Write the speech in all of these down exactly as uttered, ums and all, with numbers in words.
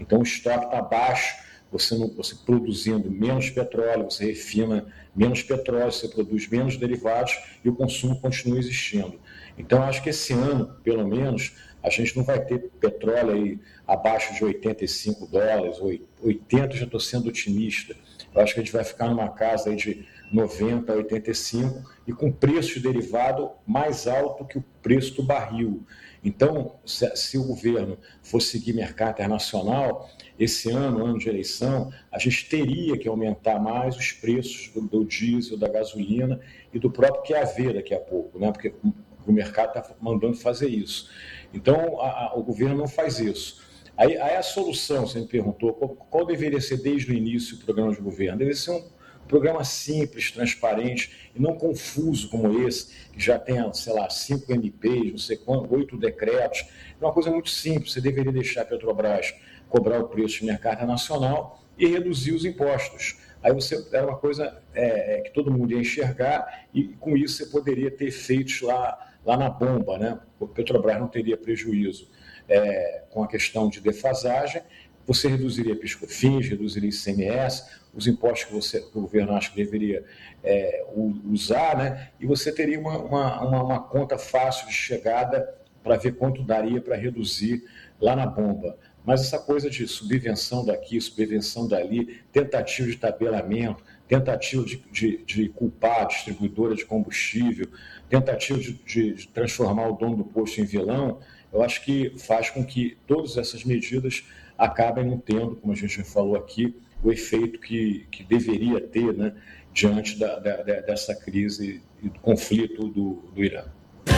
Então o estoque está baixo, você, não, você produzindo menos petróleo, você refina menos petróleo, você produz menos derivados e o consumo continua existindo. Então acho que esse ano, pelo menos, a gente não vai ter petróleo aí abaixo de oitenta e cinco dólares, oitenta, já estou sendo otimista. Eu acho que a gente vai ficar numa casa aí de noventa a oitenta e cinco e com preço de derivado mais alto que o preço do barril. Então, se, se o governo for seguir mercado internacional, esse ano, ano de eleição, a gente teria que aumentar mais os preços do, do diesel, da gasolina e do próprio Q A V daqui a pouco, né? Porque o mercado está mandando fazer isso. Então, a, a, o governo não faz isso. Aí, aí a solução, você me perguntou, qual, qual deveria ser desde o início o programa de governo? Deveria ser um programa simples, transparente e não confuso como esse, que já tem, sei lá, cinco M Ps, não sei quanto, oito decretos. É uma coisa muito simples, você deveria deixar a Petrobras cobrar o preço de mercado nacional e reduzir os impostos. Aí você era uma coisa é, que todo mundo ia enxergar e com isso você poderia ter efeitos lá, lá na bomba, né? O Petrobras não teria prejuízo é, com a questão de defasagem, você reduziria PIS/COFINS, reduziria I C M S, os impostos que, você, que o governo acha que deveria é, usar, né? E você teria uma, uma, uma, uma conta fácil de chegada para ver quanto daria para reduzir lá na bomba. Mas essa coisa de subvenção daqui, subvenção dali, tentativa de tabelamento, tentativa de, de, de culpar a distribuidora de combustível, tentativa de, de, de transformar o dono do posto em vilão, eu acho que faz com que todas essas medidas acabem não tendo, como a gente já falou aqui, o efeito que, que deveria ter, né, diante da, da, dessa crise e do conflito do, do Irã.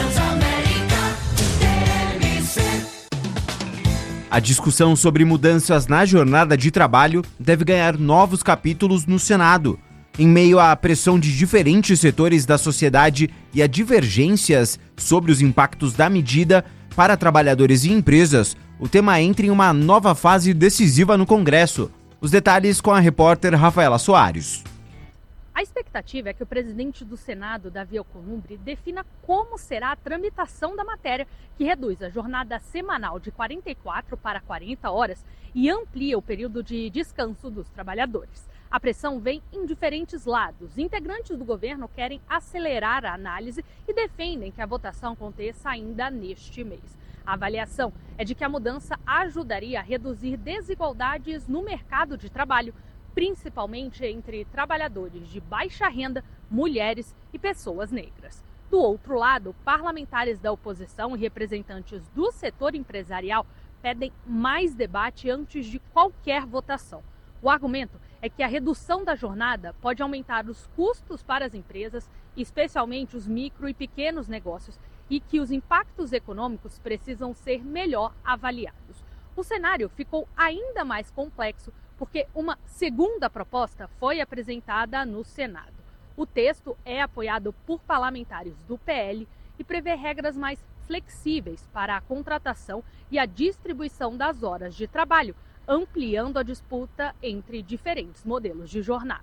A discussão sobre mudanças na jornada de trabalho deve ganhar novos capítulos no Senado. Em meio à pressão de diferentes setores da sociedade e a divergências sobre os impactos da medida para trabalhadores e empresas, o tema entra em uma nova fase decisiva no Congresso. Os detalhes com a repórter Rafaela Soares. A expectativa é que o presidente do Senado, Davi Alcolumbre, defina como será a tramitação da matéria, que reduz a jornada semanal de quarenta e quatro para quarenta horas e amplia o período de descanso dos trabalhadores. A pressão vem em diferentes lados. Integrantes do governo querem acelerar a análise e defendem que a votação aconteça ainda neste mês. A avaliação é de que a mudança ajudaria a reduzir desigualdades no mercado de trabalho, principalmente entre trabalhadores de baixa renda, mulheres e pessoas negras. Do outro lado, parlamentares da oposição e representantes do setor empresarial pedem mais debate antes de qualquer votação. O argumento é que a redução da jornada pode aumentar os custos para as empresas, especialmente os micro e pequenos negócios, e que os impactos econômicos precisam ser melhor avaliados. O cenário ficou ainda mais complexo porque uma segunda proposta foi apresentada no Senado. O texto é apoiado por parlamentares do P L e prevê regras mais flexíveis para a contratação e a distribuição das horas de trabalho, ampliando a disputa entre diferentes modelos de jornada.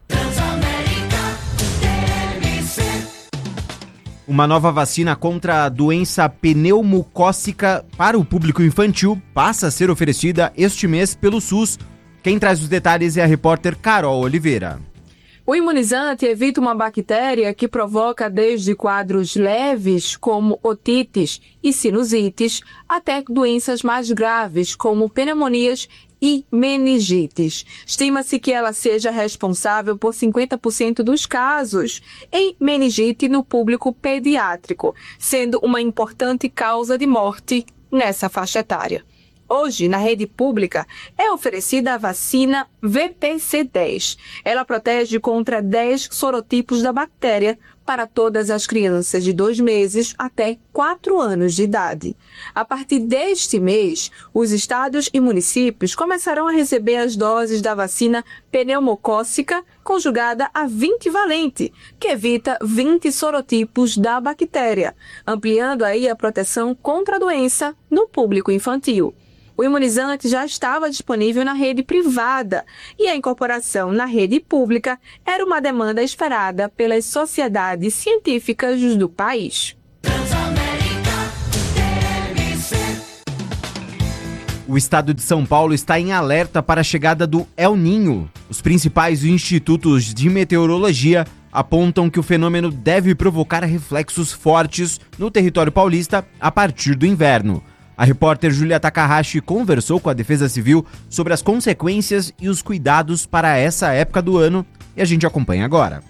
Uma nova vacina contra a doença pneumocócica para o público infantil passa a ser oferecida este mês pelo SUS. Quem traz os detalhes é a repórter Carol Oliveira. O imunizante evita uma bactéria que provoca desde quadros leves, como otites e sinusites, até doenças mais graves, como pneumonias e meningites. Estima-se que ela seja responsável por cinquenta por cento dos casos em meningite no público pediátrico, sendo uma importante causa de morte nessa faixa etária. Hoje, na rede pública, é oferecida a vacina V P C dez. Ela protege contra dez sorotipos da bactéria para todas as crianças de dois meses até quatro anos de idade. A partir deste mês, os estados e municípios começarão a receber as doses da vacina pneumocócica conjugada a vinte valente, que evita vinte sorotipos da bactéria, ampliando aí a proteção contra a doença no público infantil. O imunizante já estava disponível na rede privada e a incorporação na rede pública era uma demanda esperada pelas sociedades científicas do país. O estado de São Paulo está em alerta para a chegada do El Niño. Os principais institutos de meteorologia apontam que o fenômeno deve provocar reflexos fortes no território paulista a partir do inverno. A repórter Júlia Takahashi conversou com a Defesa Civil sobre as consequências e os cuidados para essa época do ano e a gente acompanha agora.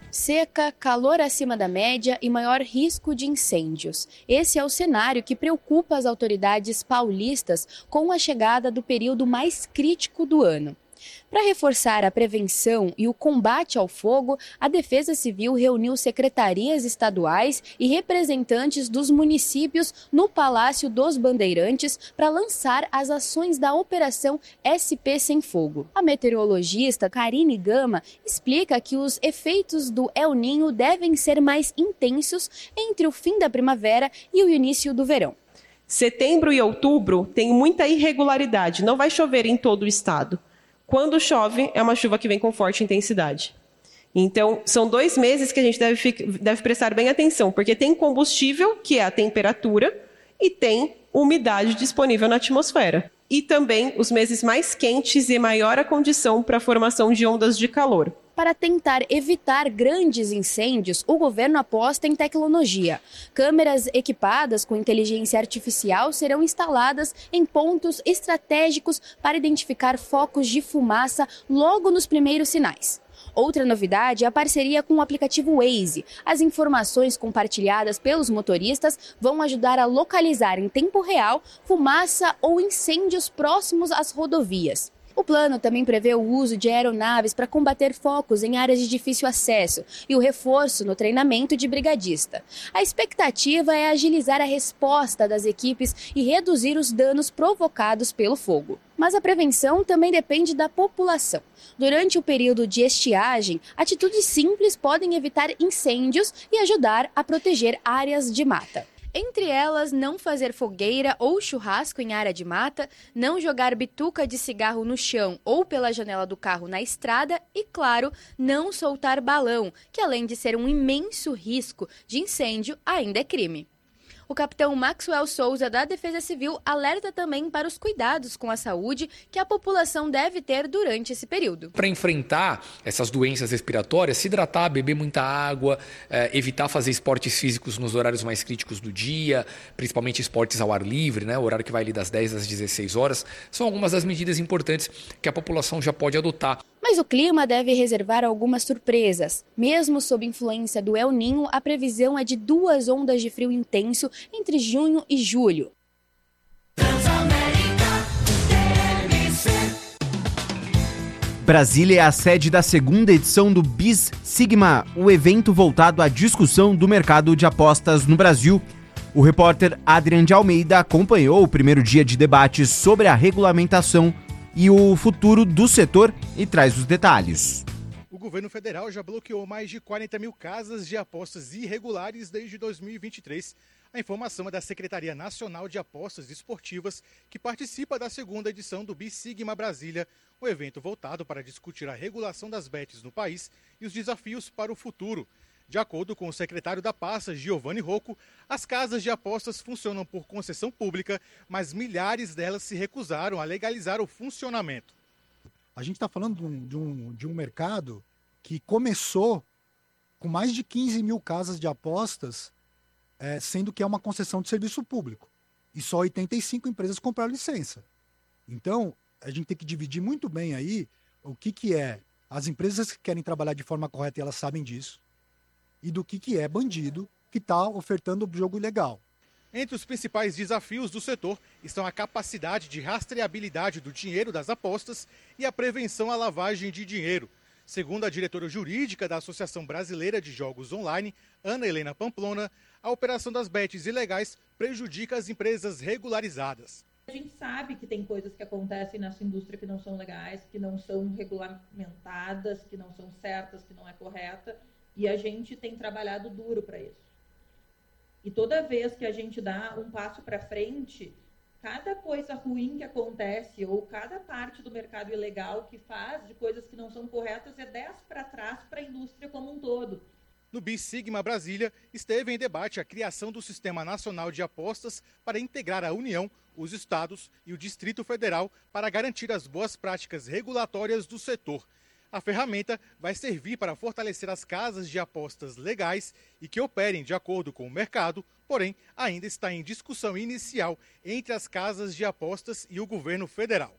Seca, calor acima da média e maior risco de incêndios. Esse é o cenário que preocupa as autoridades paulistas com a chegada do período mais crítico do ano. Para reforçar a prevenção e o combate ao fogo, a Defesa Civil reuniu secretarias estaduais e representantes dos municípios no Palácio dos Bandeirantes para lançar as ações da Operação S P Sem Fogo. A meteorologista Karine Gama explica que os efeitos do El Niño devem ser mais intensos entre o fim da primavera e o início do verão. Setembro e outubro tem muita irregularidade, não vai chover em todo o estado. Quando chove, é uma chuva que vem com forte intensidade. Então, são dois meses que a gente deve, deve prestar bem atenção, porque tem combustível, que é a temperatura, e tem umidade disponível na atmosfera. E também os meses mais quentes e maior a condição para a formação de ondas de calor. Para tentar evitar grandes incêndios, o governo aposta em tecnologia. Câmeras equipadas com inteligência artificial serão instaladas em pontos estratégicos para identificar focos de fumaça logo nos primeiros sinais. Outra novidade é a parceria com o aplicativo Waze. As informações compartilhadas pelos motoristas vão ajudar a localizar em tempo real fumaça ou incêndios próximos às rodovias. O plano também prevê o uso de aeronaves para combater focos em áreas de difícil acesso e o reforço no treinamento de brigadista. A expectativa é agilizar a resposta das equipes e reduzir os danos provocados pelo fogo. Mas a prevenção também depende da população. Durante o período de estiagem, atitudes simples podem evitar incêndios e ajudar a proteger áreas de mata. Entre elas, não fazer fogueira ou churrasco em área de mata, não jogar bituca de cigarro no chão ou pela janela do carro na estrada e, claro, não soltar balão, que além de ser um imenso risco de incêndio, ainda é crime. O capitão Maxwell Souza, da Defesa Civil, alerta também para os cuidados com a saúde que a população deve ter durante esse período. Para enfrentar essas doenças respiratórias, se hidratar, beber muita água, eh, evitar fazer esportes físicos nos horários mais críticos do dia, principalmente esportes ao ar livre, né, o horário que vai ali das dez às dezesseis horas, são algumas das medidas importantes que a população já pode adotar. Mas o clima deve reservar algumas surpresas. Mesmo sob influência do El Niño, a previsão é de duas ondas de frio intenso entre junho e julho. Brasília é a sede da segunda edição do BIS Sigma, o evento voltado à discussão do mercado de apostas no Brasil. O repórter Adrian de Almeida acompanhou o primeiro dia de debates sobre a regulamentação e o futuro do setor e traz os detalhes. O governo federal já bloqueou mais de quarenta mil casas de apostas irregulares desde dois mil e vinte e três. A informação é da Secretaria Nacional de Apostas Esportivas, que participa da segunda edição do BIS Sigma Brasília, um evento voltado para discutir a regulação das bets no país e os desafios para o futuro. De acordo com o secretário da pasta, Giovanni Rocco, as casas de apostas funcionam por concessão pública, mas milhares delas se recusaram a legalizar o funcionamento. A gente está falando de um, de, um, de um mercado que começou com mais de quinze mil casas de apostas, é, sendo que é uma concessão de serviço público. E só oitenta e cinco empresas compraram licença. Então, a gente tem que dividir muito bem aí o que, que é as empresas que querem trabalhar de forma correta e elas sabem disso, e do que, que é bandido que está ofertando o jogo ilegal. Entre os principais desafios do setor estão a capacidade de rastreabilidade do dinheiro das apostas e a prevenção à lavagem de dinheiro. Segundo a diretora jurídica da Associação Brasileira de Jogos Online, Ana Helena Pamplona, a operação das bets ilegais prejudica as empresas regularizadas. A gente sabe que tem coisas que acontecem nessa indústria que não são legais, que não são regulamentadas, que não são certas, que não é correta. E a gente tem trabalhado duro para isso. E toda vez que a gente dá um passo para frente, cada coisa ruim que acontece ou cada parte do mercado ilegal que faz de coisas que não são corretas é dez para trás para a indústria como um todo. No BIS Sigma Brasília, esteve em debate a criação do Sistema Nacional de Apostas para integrar a União, os estados e o Distrito Federal para garantir as boas práticas regulatórias do setor. A ferramenta vai servir para fortalecer as casas de apostas legais e que operem de acordo com o mercado, porém ainda está em discussão inicial entre as casas de apostas e o governo federal.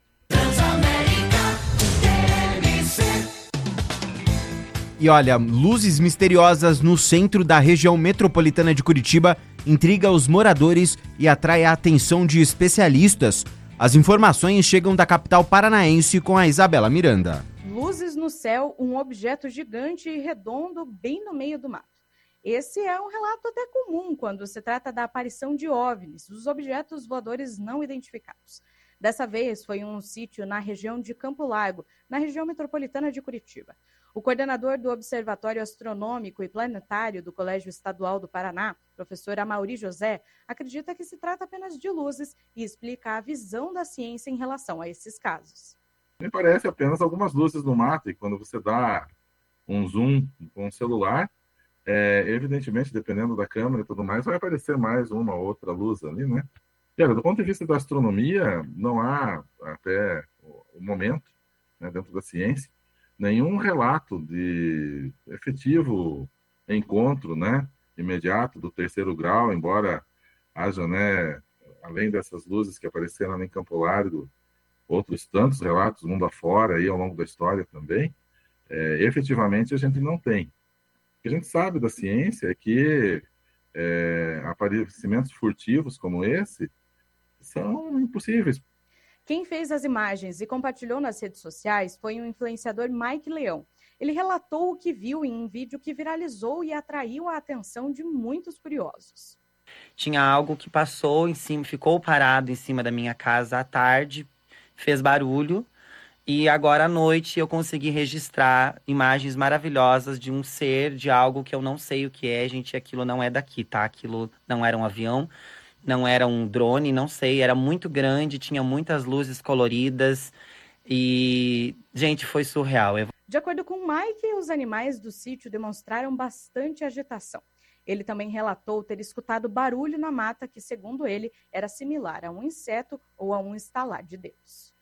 E olha, luzes misteriosas no centro da região metropolitana de Curitiba intriga os moradores e atrai a atenção de especialistas. As informações chegam da capital paranaense com a Isabela Miranda. Luzes no céu, um objeto gigante e redondo bem no meio do mato. Esse é um relato até comum quando se trata da aparição de OVNIs, os objetos voadores não identificados. Dessa vez foi um sítio na região de Campo Largo, na região metropolitana de Curitiba. O coordenador do Observatório Astronômico e Planetário do Colégio Estadual do Paraná, professor Amaury José, acredita que se trata apenas de luzes e explica a visão da ciência em relação a esses casos. Me parece apenas algumas luzes no mato, e quando você dá um zoom com o celular, é, evidentemente, dependendo da câmera e tudo mais, vai aparecer mais uma ou outra luz ali, né? E, olha, do ponto de vista da astronomia, não há, até o momento, né, dentro da ciência, nenhum relato de efetivo encontro, né, imediato do terceiro grau, embora haja, né, além dessas luzes que apareceram em Campo Largo, outros tantos relatos mundo afora aí ao longo da história também, é, efetivamente a gente não tem. O que a gente sabe da ciência é que é, aparecimentos furtivos como esse são impossíveis. Quem fez as imagens e compartilhou nas redes sociais foi o influenciador Mike Leão. Ele relatou o que viu em um vídeo que viralizou e atraiu a atenção de muitos curiosos. Tinha algo que passou em cima, ficou parado em cima da minha casa à tarde, fez barulho, e agora à noite eu consegui registrar imagens maravilhosas de um ser, de algo que eu não sei o que é, gente, aquilo não é daqui, tá? Aquilo não era um avião, não era um drone, não sei, era muito grande, tinha muitas luzes coloridas e, gente, foi surreal. De acordo com Mike, os animais do sítio demonstraram bastante agitação. Ele também relatou ter escutado barulho na mata que, segundo ele, era similar a um inseto ou a um estalar de dedos.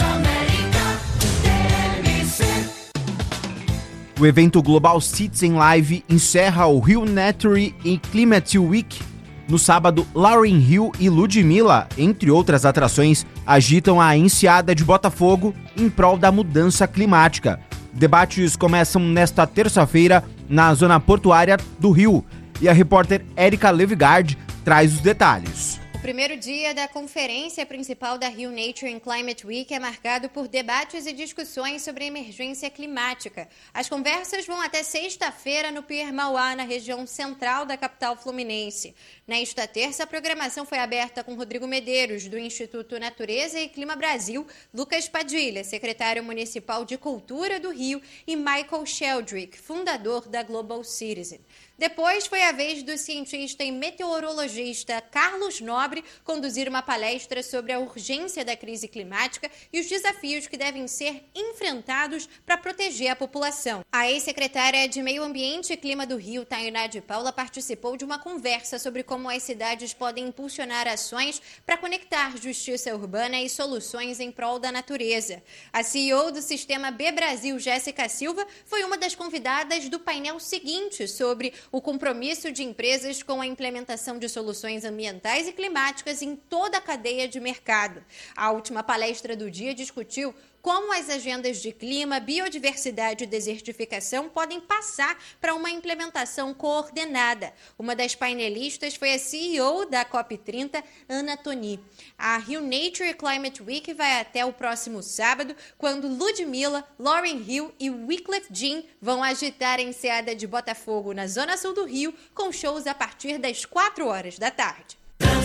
O evento Global Citizen Live encerra o Rio Nature e Climate Week. No sábado, Lauryn Hill e Ludmilla, entre outras atrações, agitam a enseada de Botafogo em prol da mudança climática. Debates começam nesta terça-feira na zona portuária do Rio e a repórter Érica Levigard traz os detalhes. O primeiro dia da conferência principal da Rio Nature and Climate Week é marcado por debates e discussões sobre a emergência climática. As conversas vão até sexta-feira no Pier Mauá, na região central da capital fluminense. Nesta terça, a programação foi aberta com Rodrigo Medeiros, do Instituto Natureza e Clima Brasil, Lucas Padilha, secretário municipal de Cultura do Rio, e Michael Sheldrick, fundador da Global Citizen. Depois foi a vez do cientista e meteorologista Carlos Nobre conduzir uma palestra sobre a urgência da crise climática e os desafios que devem ser enfrentados para proteger a população. A ex-secretária de Meio Ambiente e Clima do Rio, Tainá de Paula, participou de uma conversa sobre como as cidades podem impulsionar ações para conectar justiça urbana e soluções em prol da natureza. A C E O do Sistema B Brasil, Jéssica Silva, foi uma das convidadas do painel seguinte sobre o compromisso de empresas com a implementação de soluções ambientais e climáticas em toda a cadeia de mercado. A última palestra do dia discutiu como as agendas de clima, biodiversidade e desertificação podem passar para uma implementação coordenada. Uma das painelistas foi a C E O da COP trinta, Ana Toni. A Rio Nature e Climate Week vai até o próximo sábado, quando Ludmilla, Lauryn Hill e Wyclef Jean vão agitar a enseada de Botafogo, na zona sul do Rio, com shows a partir das quatro horas da tarde.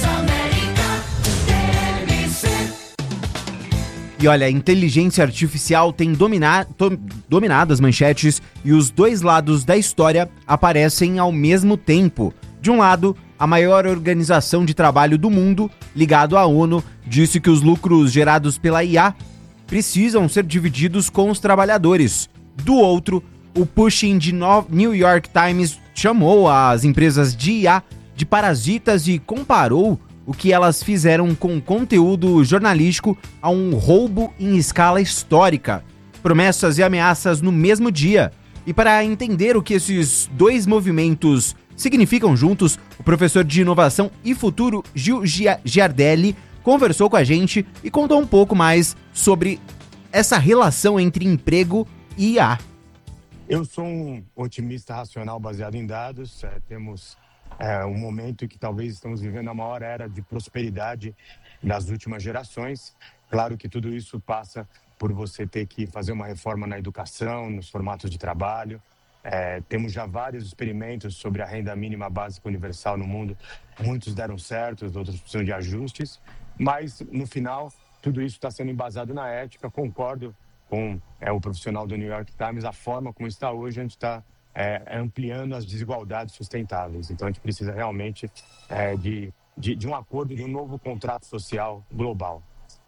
E olha, a inteligência artificial tem dominar, to, dominado as manchetes e os dois lados da história aparecem ao mesmo tempo. De um lado, a maior organização de trabalho do mundo, ligado à ONU, disse que os lucros gerados pela I A precisam ser divididos com os trabalhadores. Do outro, o Pushing de New York Times chamou as empresas de I A de parasitas e comparou o que elas fizeram com conteúdo jornalístico a um roubo em escala histórica. Promessas e ameaças no mesmo dia. E para entender o que esses dois movimentos significam juntos, o professor de Inovação e Futuro, Gil Giardelli, conversou com a gente e contou um pouco mais sobre essa relação entre emprego e I A. Eu sou um otimista racional baseado em dados. É, temos é, um momento em que talvez estamos vivendo a maior era de prosperidade das últimas gerações. Claro que tudo isso passa por você ter que fazer uma reforma na educação, nos formatos de trabalho. É, temos já vários experimentos sobre a renda mínima básica universal no mundo. Muitos deram certo, outros precisam de ajustes. Mas, no final, tudo isso está sendo embasado na ética. Concordo com é, o profissional do New York Times, a forma como está hoje, a gente está é, ampliando as desigualdades sustentáveis. Então, a gente precisa realmente é, de, de, de um acordo, de um novo contrato social global.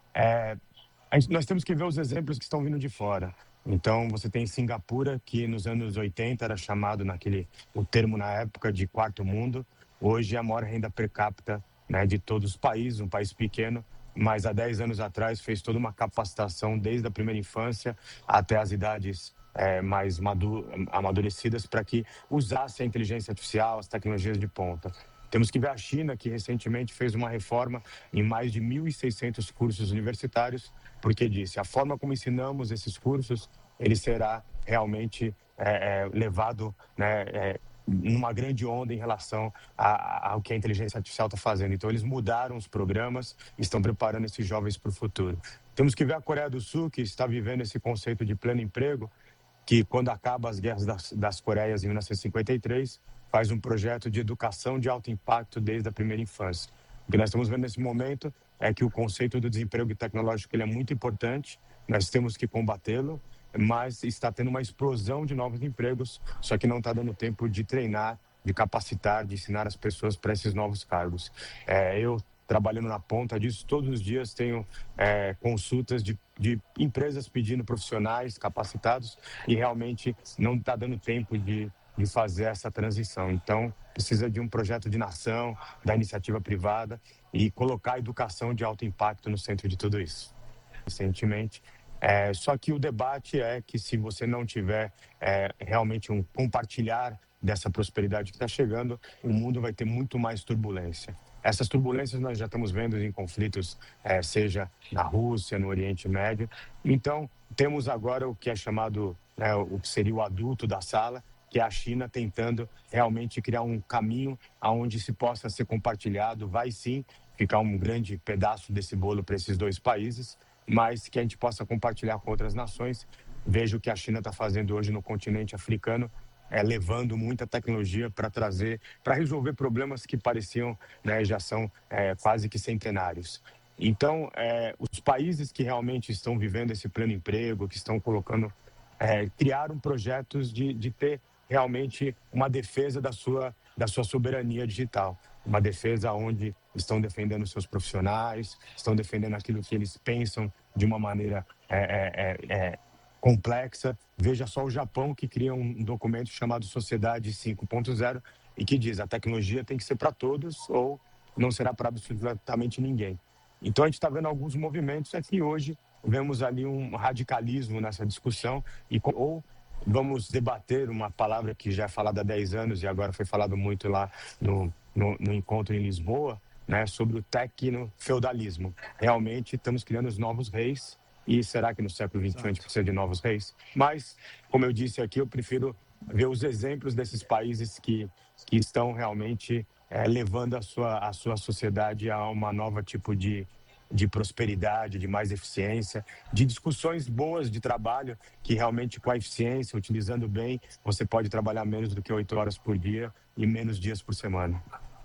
É, a gente, nós temos que ver os exemplos que estão vindo de fora. Então, você tem Singapura, que nos anos oitenta era chamado, naquele, o termo na época, de quarto mundo. Hoje é a maior renda per capita, né, de todos os países, um país pequeno, mas há dez anos atrás fez toda uma capacitação desde a primeira infância até as idades é, mais madu- amadurecidas para que usasse a inteligência artificial, as tecnologias de ponta. Temos que ver a China, que recentemente fez uma reforma em mais de mil e seiscentos cursos universitários, porque disse, a forma como ensinamos esses cursos, ele será realmente é, é, levado, né, é, numa grande onda em relação a, a, ao que a inteligência artificial está fazendo. Então, eles mudaram os programas e estão preparando esses jovens para o futuro. Temos que ver a Coreia do Sul, que está vivendo esse conceito de pleno emprego, que quando acaba as guerras das, das Coreias em mil novecentos e cinquenta e três, faz um projeto de educação de alto impacto desde a primeira infância. O que nós estamos vendo nesse momento é que o conceito do desemprego tecnológico ele é muito importante, nós temos que combatê-lo, mas está tendo uma explosão de novos empregos, só que não está dando tempo de treinar, de capacitar, de ensinar as pessoas para esses novos cargos. É, eu, trabalhando na ponta disso, todos os dias tenho é, consultas de, de empresas pedindo profissionais capacitados e realmente não está dando tempo de, de fazer essa transição. Então, precisa de um projeto de nação, da iniciativa privada e colocar a educação de alto impacto no centro de tudo isso. Recentemente, É, só que o debate é que se você não tiver é, realmente um compartilhar dessa prosperidade que está chegando, o mundo vai ter muito mais turbulência. Essas turbulências nós já estamos vendo em conflitos, é, seja na Rússia, no Oriente Médio. Então, temos agora o que é chamado, né, o que seria o adulto da sala, que é a China tentando realmente criar um caminho onde se possa ser compartilhado. Vai sim ficar um grande pedaço desse bolo para esses dois países, mas que a gente possa compartilhar com outras nações. Vejo o que a China está fazendo hoje no continente africano, é, levando muita tecnologia para trazer, para resolver problemas que pareciam, né, já são é, quase que centenários. Então, é, os países que realmente estão vivendo esse pleno emprego, que estão colocando, é, criaram projetos de, de ter realmente uma defesa da sua, da sua soberania digital. Uma defesa onde estão defendendo seus profissionais, estão defendendo aquilo que eles pensam de uma maneira é, é, é, complexa. Veja só o Japão, que cria um documento chamado Sociedade cinco ponto zero e que diz a tecnologia tem que ser para todos ou não será para absolutamente ninguém. Então a gente está vendo alguns movimentos aqui hoje, vemos ali um radicalismo nessa discussão e ou vamos debater uma palavra que já é falada há dez anos e agora foi falado muito lá no, no, no encontro em Lisboa, né, sobre o tecno-feudalismo. Realmente estamos criando os novos reis e será que no século vinte e um a gente precisa de novos reis? Mas, como eu disse aqui, eu prefiro ver os exemplos desses países que, que estão realmente é, levando a sua, a sua sociedade a uma nova tipo de, de prosperidade, de mais eficiência, de discussões boas de trabalho, que realmente com a eficiência, utilizando bem, você pode trabalhar menos do que oito horas por dia e menos dias por semana.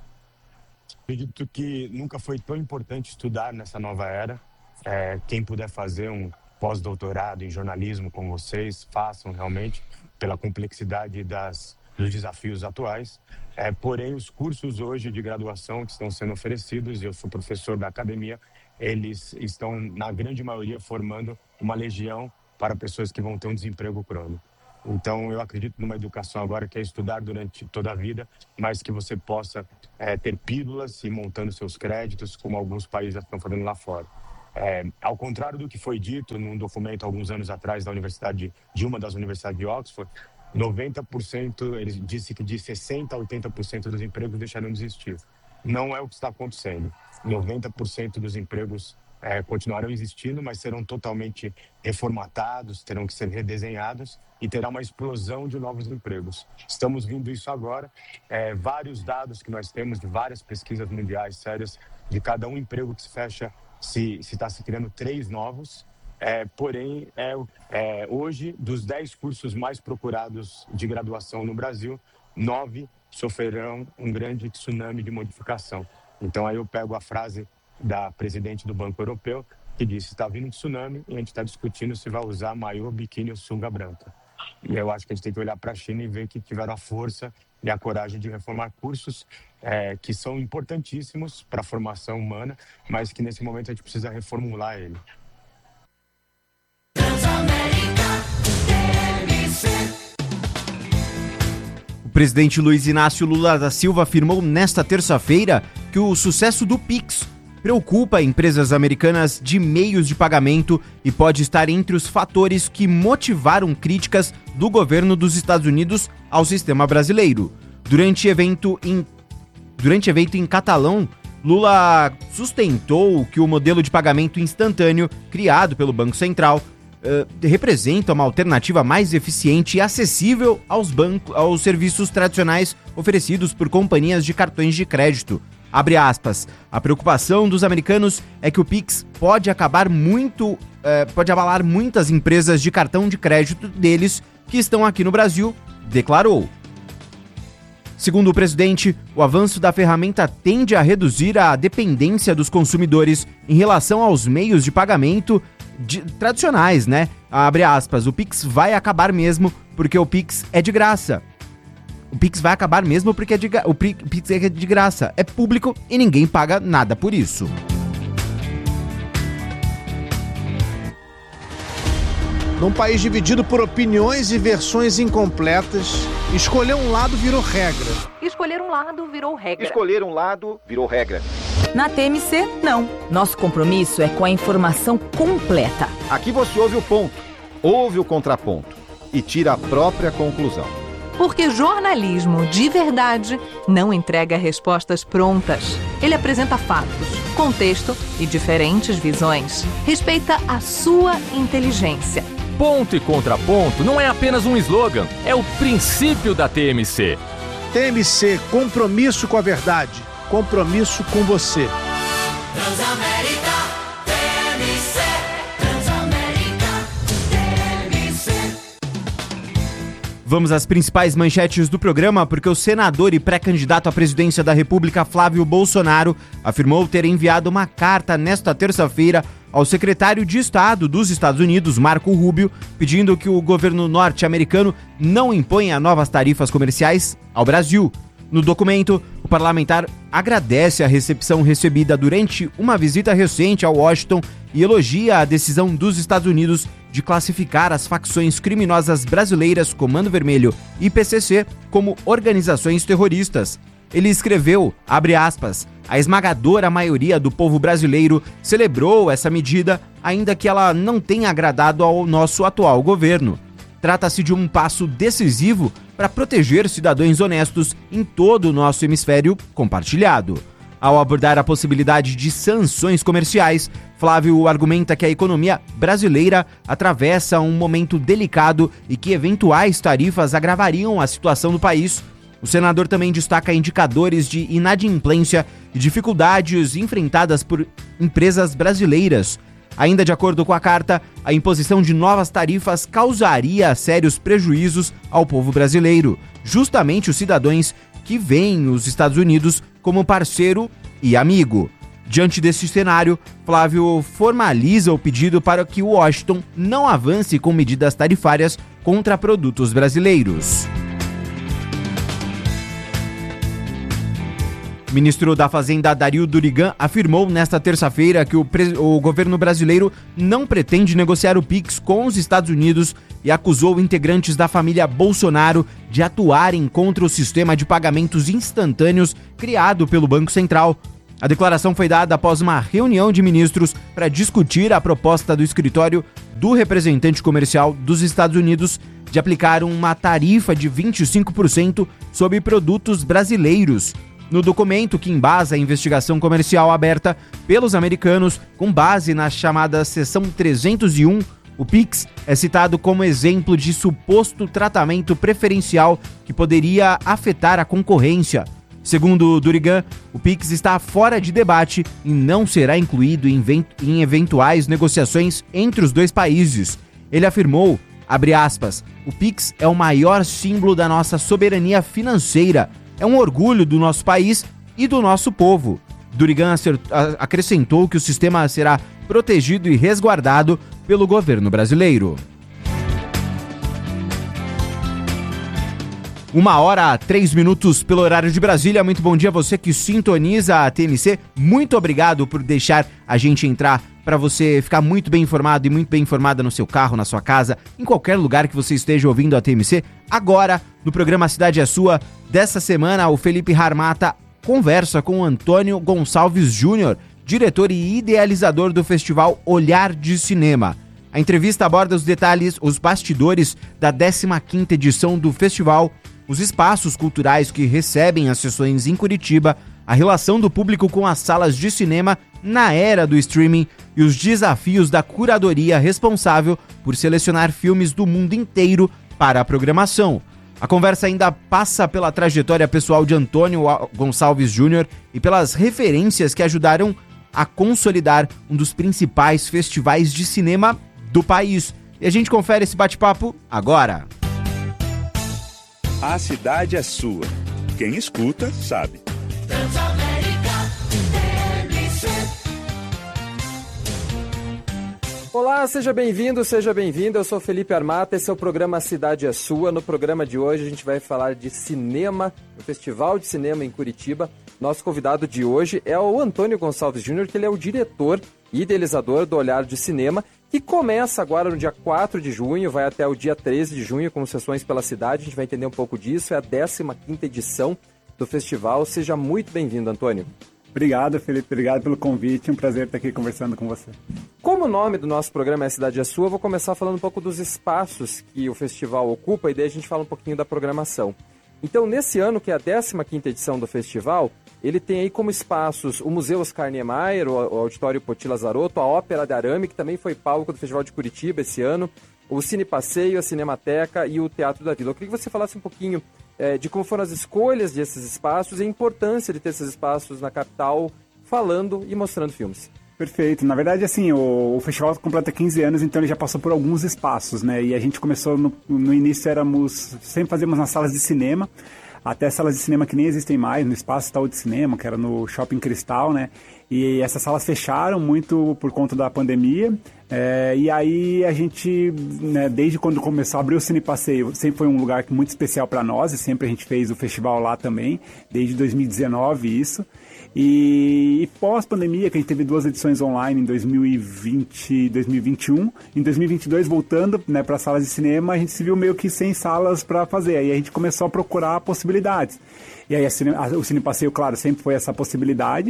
Acredito que nunca foi tão importante estudar nessa nova era. É, quem puder fazer um pós-doutorado em jornalismo com vocês, façam realmente, pela complexidade das, dos desafios atuais. É, porém, os cursos hoje de graduação que estão sendo oferecidos, eu sou professor da academia, eles estão, na grande maioria, formando uma legião para pessoas que vão ter um desemprego crônico. Então, eu acredito numa educação agora que é estudar durante toda a vida, mas que você possa é, ter pílulas e ir montando seus créditos, como alguns países já estão fazendo lá fora. É, ao contrário do que foi dito num documento alguns anos atrás da universidade, de uma das universidades de Oxford, noventa por cento, ele disse que de sessenta a oitenta por cento dos empregos deixarão de existir. Não é o que está acontecendo. noventa por cento dos empregos É, continuarão existindo, mas serão totalmente reformatados, terão que ser redesenhados e terá uma explosão de novos empregos. Estamos vendo isso agora. É, vários dados que nós temos de várias pesquisas mundiais sérias, de cada um emprego que se fecha, se está se, se criando três novos. É, porém, é, é, hoje, dos dez cursos mais procurados de graduação no Brasil, nove sofrerão um grande tsunami de modificação. Então, aí eu pego a frase da presidente do Banco Europeu, que disse que está vindo um tsunami e a gente está discutindo se vai usar maiô, biquíni ou sunga branca. E eu acho que a gente tem que olhar para a China e ver que tiveram a força e a coragem de reformar cursos é, que são importantíssimos para a formação humana, mas que nesse momento a gente precisa reformular ele. O presidente Luiz Inácio Lula da Silva afirmou nesta terça-feira que o sucesso do Pix preocupa empresas americanas de meios de pagamento e pode estar entre os fatores que motivaram críticas do governo dos Estados Unidos ao sistema brasileiro. Durante evento em, durante evento em Catalão, Lula sustentou que o modelo de pagamento instantâneo criado pelo Banco Central uh, representa uma alternativa mais eficiente e acessível aos, bancos, aos serviços tradicionais oferecidos por companhias de cartões de crédito. Abre aspas, a preocupação dos americanos é que o Pix pode acabar muito, eh, pode abalar muitas empresas de cartão de crédito deles que estão aqui no Brasil, declarou. Segundo o presidente, o avanço da ferramenta tende a reduzir a dependência dos consumidores em relação aos meios de pagamento de, tradicionais, né? Abre aspas, o Pix vai acabar mesmo porque o Pix é de graça. O Pix vai acabar mesmo porque é de, o Pix é de graça, é público e ninguém paga nada por isso. Num país dividido por opiniões e versões incompletas, escolher um lado virou regra. Escolher um lado virou regra. Escolher um lado virou regra. Na T M C, não. Nosso compromisso é com a informação completa. Aqui você ouve o ponto, ouve o contraponto e tira a própria conclusão. Porque jornalismo de verdade não entrega respostas prontas. Ele apresenta fatos, contexto e diferentes visões. Respeita a sua inteligência. Ponto e contraponto não é apenas um slogan, é o princípio da T M C. T M C, compromisso com a verdade, compromisso com você. Transamérica, T M C. Transamérica, T M C. Vamos às principais manchetes do programa, porque o senador e pré-candidato à presidência da República, Flávio Bolsonaro, afirmou ter enviado uma carta nesta terça-feira ao secretário de Estado dos Estados Unidos, Marco Rubio, pedindo que o governo norte-americano não imponha novas tarifas comerciais ao Brasil. No documento, o parlamentar agradece a recepção recebida durante uma visita recente a Washington e elogia a decisão dos Estados Unidos de classificar as facções criminosas brasileiras Comando Vermelho e P C C como organizações terroristas. Ele escreveu, abre aspas, a esmagadora maioria do povo brasileiro celebrou essa medida, ainda que ela não tenha agradado ao nosso atual governo. Trata-se de um passo decisivo para proteger cidadãos honestos em todo o nosso hemisfério compartilhado. Ao abordar a possibilidade de sanções comerciais, Flávio argumenta que a economia brasileira atravessa um momento delicado e que eventuais tarifas agravariam a situação do país. O senador também destaca indicadores de inadimplência e dificuldades enfrentadas por empresas brasileiras. Ainda de acordo com a carta, a imposição de novas tarifas causaria sérios prejuízos ao povo brasileiro, justamente os cidadãos que veem os Estados Unidos como parceiro e amigo. Diante desse cenário, Flávio formaliza o pedido para que Washington não avance com medidas tarifárias contra produtos brasileiros. O ministro da Fazenda, Dario Durigan, afirmou nesta terça-feira que o, pre... o governo brasileiro não pretende negociar o Pix com os Estados Unidos e acusou integrantes da família Bolsonaro de atuarem contra o sistema de pagamentos instantâneos criado pelo Banco Central. A declaração foi dada após uma reunião de ministros para discutir a proposta do escritório do representante comercial dos Estados Unidos de aplicar uma tarifa de vinte e cinco por cento sobre produtos brasileiros. No documento que embasa a investigação comercial aberta pelos americanos, com base na chamada seção trezentos e um, o Pix é citado como exemplo de suposto tratamento preferencial que poderia afetar a concorrência. Segundo Durigan, o Pix está fora de debate e não será incluído em, em eventuais negociações entre os dois países. Ele afirmou, abre aspas, o Pix é o maior símbolo da nossa soberania financeira. É um orgulho do nosso país e do nosso povo. Durigan acrescentou que o sistema será protegido e resguardado pelo governo brasileiro. Uma hora, três minutos pelo horário de Brasília. Muito bom dia a você que sintoniza a T M C. Muito obrigado por deixar a gente entrar para você ficar muito bem informado e muito bem informada no seu carro, na sua casa, em qualquer lugar que você esteja ouvindo a T M C. Agora, no programa Cidade é Sua, dessa semana, o Felipe Harmata conversa com o Antônio Gonçalves Júnior, diretor e idealizador do festival Olhar de Cinema. A entrevista aborda os detalhes, os bastidores da décima quinta edição do festival, os espaços culturais que recebem as sessões em Curitiba, a relação do público com as salas de cinema na era do streaming e os desafios da curadoria responsável por selecionar filmes do mundo inteiro para a programação. A conversa ainda passa pela trajetória pessoal de Antônio Gonçalves Júnior e pelas referências que ajudaram a consolidar um dos principais festivais de cinema do país. E a gente confere esse bate-papo agora. A cidade é sua. Quem escuta, sabe. Olá, seja bem-vindo, seja bem-vinda. Eu sou Felipe Harmata, esse é o programa Cidade é Sua. No programa de hoje a gente vai falar de cinema, o Festival de Cinema em Curitiba. Nosso convidado de hoje é o Antônio Gonçalves Júnior, que ele é o diretor e idealizador do Olhar de Cinema, que começa agora no dia quatro de junho, vai até o dia treze de junho com sessões pela cidade. A gente vai entender um pouco disso, é a décima quinta edição do festival. Seja muito bem-vindo, Antônio. Obrigado, Felipe. Obrigado pelo convite. Um prazer estar aqui conversando com você. Como o nome do nosso programa é Cidade é Sua, eu vou começar falando um pouco dos espaços que o festival ocupa e daí a gente fala um pouquinho da programação. Então, nesse ano, que é a décima quinta edição do festival, ele tem aí como espaços o Museu Oscar Niemeyer, o Auditório Poti Lazarotto, a Ópera de Arame, que também foi palco do Festival de Curitiba esse ano, o Cine Passeio, a Cinemateca e o Teatro da Vila. Eu queria que você falasse um pouquinho é, de como foram as escolhas desses espaços e a importância de ter esses espaços na capital, falando e mostrando filmes. Perfeito. Na verdade, assim, o, o festival completa quinze anos, então ele já passou por alguns espaços, né? E a gente começou, no, no início éramos, sempre fazíamos nas salas de cinema, até salas de cinema que nem existem mais, no Espaço Itaú de Cinema, que era no Shopping Cristal, né? E essas salas fecharam muito por conta da pandemia. É, e aí a gente, né, desde quando começou a abrir o Cine Passeio, sempre foi um lugar muito especial para nós, e sempre a gente fez o festival lá também, desde dois mil e dezenove isso. E, e pós-pandemia, que a gente teve duas edições online em dois mil e vinte e dois mil e vinte e um, em dois mil e vinte e dois, voltando, né, para salas de cinema, a gente se viu meio que sem salas para fazer. Aí a gente começou a procurar possibilidades. E aí a cine, a, o Cine Passeio, claro, sempre foi essa possibilidade.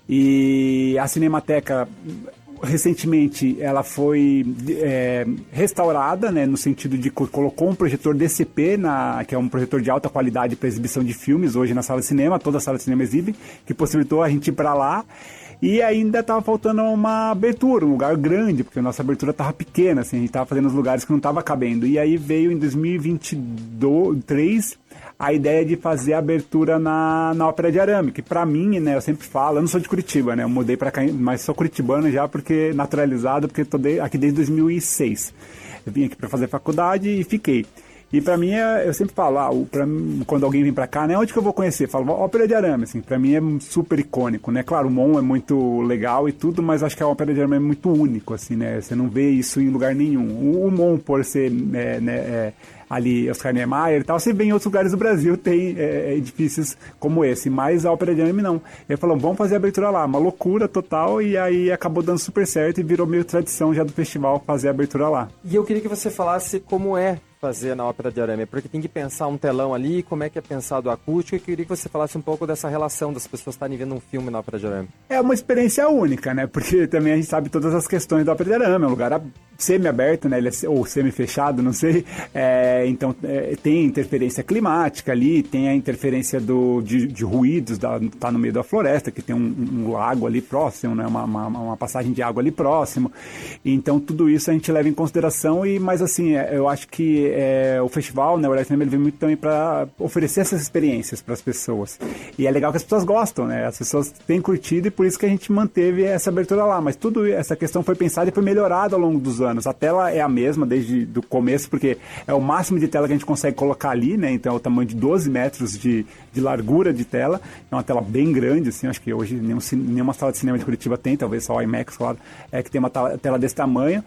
E a Cinemateca, recentemente, ela foi é, restaurada, né, no sentido de que colocou um projetor D C P, na, que é um projetor de alta qualidade para exibição de filmes, hoje na sala de cinema, toda a sala de cinema exibe, que possibilitou a gente ir para lá. E ainda estava faltando uma abertura, um lugar grande, porque a nossa abertura estava pequena, assim, a gente estava fazendo os lugares que não estava cabendo. E aí veio em dois mil e vinte e três a ideia de fazer a abertura na, na Ópera de Arame, que pra mim, né, eu sempre falo, eu não sou de Curitiba, né, eu mudei pra cá, mas sou curitibano já, porque naturalizado, porque tô de, aqui desde dois mil e seis. Eu vim aqui para fazer faculdade e fiquei. E pra mim, é, eu sempre falo, ah, o, pra mim, quando alguém vem pra cá, né, onde que eu vou conhecer? Falo, Ópera de Arame, assim, pra mim é super icônico, né? Claro, o Mon é muito legal e tudo, mas acho que a Ópera de Arame é muito único, assim, né? Você não vê isso em lugar nenhum. O, o Mon, por ser, é, né, é, ali, Oscar Niemeyer e tal, você vê em outros lugares do Brasil, tem é, edifícios como esse, mas a Ópera de Arame não. Ele falou, vamos fazer a abertura lá, uma loucura total, e aí acabou dando super certo e virou meio tradição já do festival fazer a abertura lá. E eu queria que você falasse como é fazer na Ópera de Arame, porque tem que pensar um telão ali, como é que é pensado o acústico, e eu queria que você falasse um pouco dessa relação das pessoas estarem vendo um filme na Ópera de Arame. É uma experiência única, né? Porque também a gente sabe todas as questões da Ópera de Arame, é um lugar semi-aberto, né? Ele é, ou semi-fechado, não sei. É, então é, tem interferência climática ali, tem a interferência do, de, de ruídos, da, tá no meio da floresta, que tem um, um lago ali próximo, né? Uma, uma, uma passagem de água ali próximo. Então tudo isso a gente leva em consideração, e, mas assim, é, eu acho que É, o festival, né, o Olhar Cinema, ele vem muito também para oferecer essas experiências para as pessoas. E é legal que as pessoas gostam, né? As pessoas têm curtido, e por isso que a gente manteve essa abertura lá. Mas tudo essa questão foi pensada e foi melhorada ao longo dos anos. A tela é a mesma desde o começo, porque é o máximo de tela que a gente consegue colocar ali, né? Então é o tamanho de doze metros de, de largura de tela. É uma tela bem grande, assim. Acho que hoje nenhum, nenhuma sala de cinema de Curitiba tem, talvez só o IMAX, claro, é que tem uma tela desse tamanho.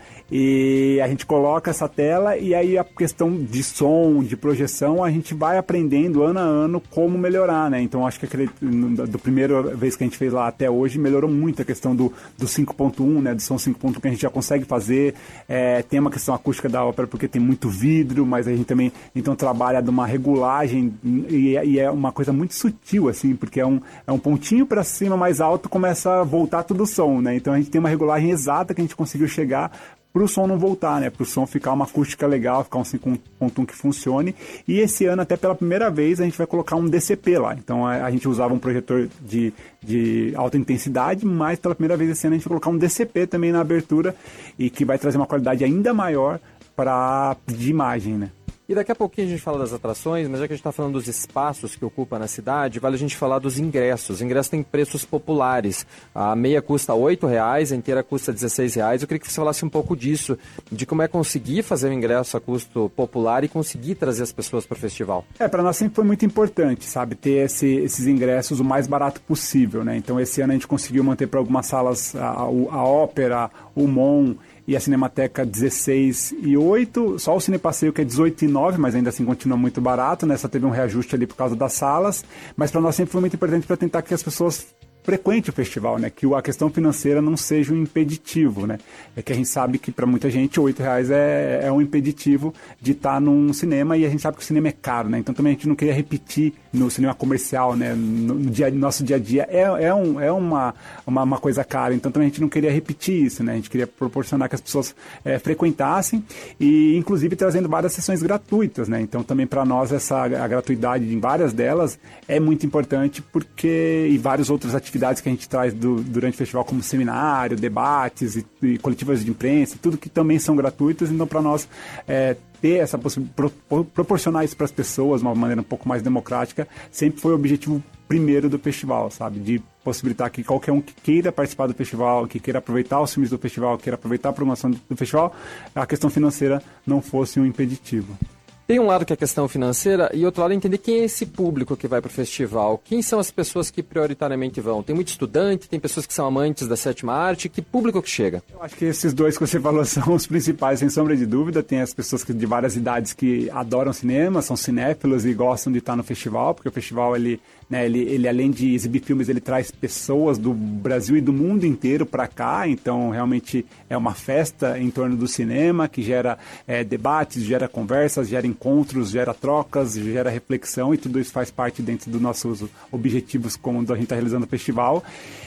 E a gente coloca essa tela, e aí a questão de som, de projeção, a gente vai aprendendo ano a ano como melhorar, né? Então acho que aquele, do primeira vez que a gente fez lá até hoje, melhorou muito a questão do, do cinco ponto um, né? Do som cinco ponto um que a gente já consegue fazer. É, tem uma questão acústica da ópera porque tem muito vidro, mas a gente também então trabalha de uma regulagem, e, e é uma coisa muito sutil, assim, porque é um, é um pontinho para cima mais alto, começa a voltar todo o som, né? Então a gente tem uma regulagem exata que a gente conseguiu chegar para o som não voltar, né? Para o som ficar uma acústica legal, ficar um cinco ponto um que funcione. E esse ano, até pela primeira vez, a gente vai colocar um D C P lá. Então a, a gente usava um projetor de, de alta intensidade, mas pela primeira vez esse ano a gente vai colocar um D C P também na abertura, e que vai trazer uma qualidade ainda maior para de imagem, né? E daqui a pouquinho a gente fala das atrações, mas já que a gente está falando dos espaços que ocupa na cidade, vale a gente falar dos ingressos. Os ingressos têm preços populares. A meia custa oito reais, a inteira custa dezesseis reais. Eu queria que você falasse um pouco disso, de como é conseguir fazer o ingresso a custo popular e conseguir trazer as pessoas para o festival. É, para nós sempre foi muito importante, sabe, ter esse, esses ingressos o mais barato possível, né? Então esse ano a gente conseguiu manter para algumas salas a, a ópera, o Mon e a Cinemateca dezesseis e oito, só o Cine Passeio que é dezoito e nove, mas ainda assim continua muito barato, né? Só teve um reajuste ali por causa das salas, mas para nós sempre foi muito importante para tentar que as pessoas frequente o festival, né? Que a questão financeira não seja um impeditivo, né? É que a gente sabe que para muita gente oito reais é, é um impeditivo de estar num cinema, e a gente sabe que o cinema é caro, né? Então também a gente não queria repetir no cinema comercial, né? No, no, dia, no nosso dia a dia é, é, um, é uma, uma, uma coisa cara, então também a gente não queria repetir isso, né? A gente queria proporcionar que as pessoas é, frequentassem, e inclusive trazendo várias sessões gratuitas, né? Então também para nós essa a gratuidade em várias delas é muito importante, porque e várias outras atividades que a gente traz do, durante o festival, como seminário, debates e, e coletivas de imprensa, tudo que também são gratuitas. Então para nós é, ter essa possibilidade, pro, proporcionar isso para as pessoas de uma maneira um pouco mais democrática, sempre foi o objetivo primeiro do festival, sabe? De possibilitar que qualquer um que queira participar do festival, que queira aproveitar os filmes do festival, queira aproveitar a programação do festival, a questão financeira não fosse um impeditivo. Tem um lado que é a questão financeira e outro lado é entender quem é esse público que vai para o festival. Quem são as pessoas que prioritariamente vão? Tem muito estudante, tem pessoas que são amantes da sétima arte. Que público que chega? Eu acho que esses dois que você falou são os principais, sem sombra de dúvida. Tem as pessoas que, de várias idades que adoram cinema, são cinéfilos e gostam de estar no festival, porque o festival, ele, né, ele, ele além de exibir filmes, ele traz pessoas do Brasil e do mundo inteiro para cá. Então, realmente é uma festa em torno do cinema que gera é, debates, gera conversas, gera encontros, gera trocas, gera reflexão, e tudo isso faz parte dentro dos nossos objetivos como a gente está realizando o festival.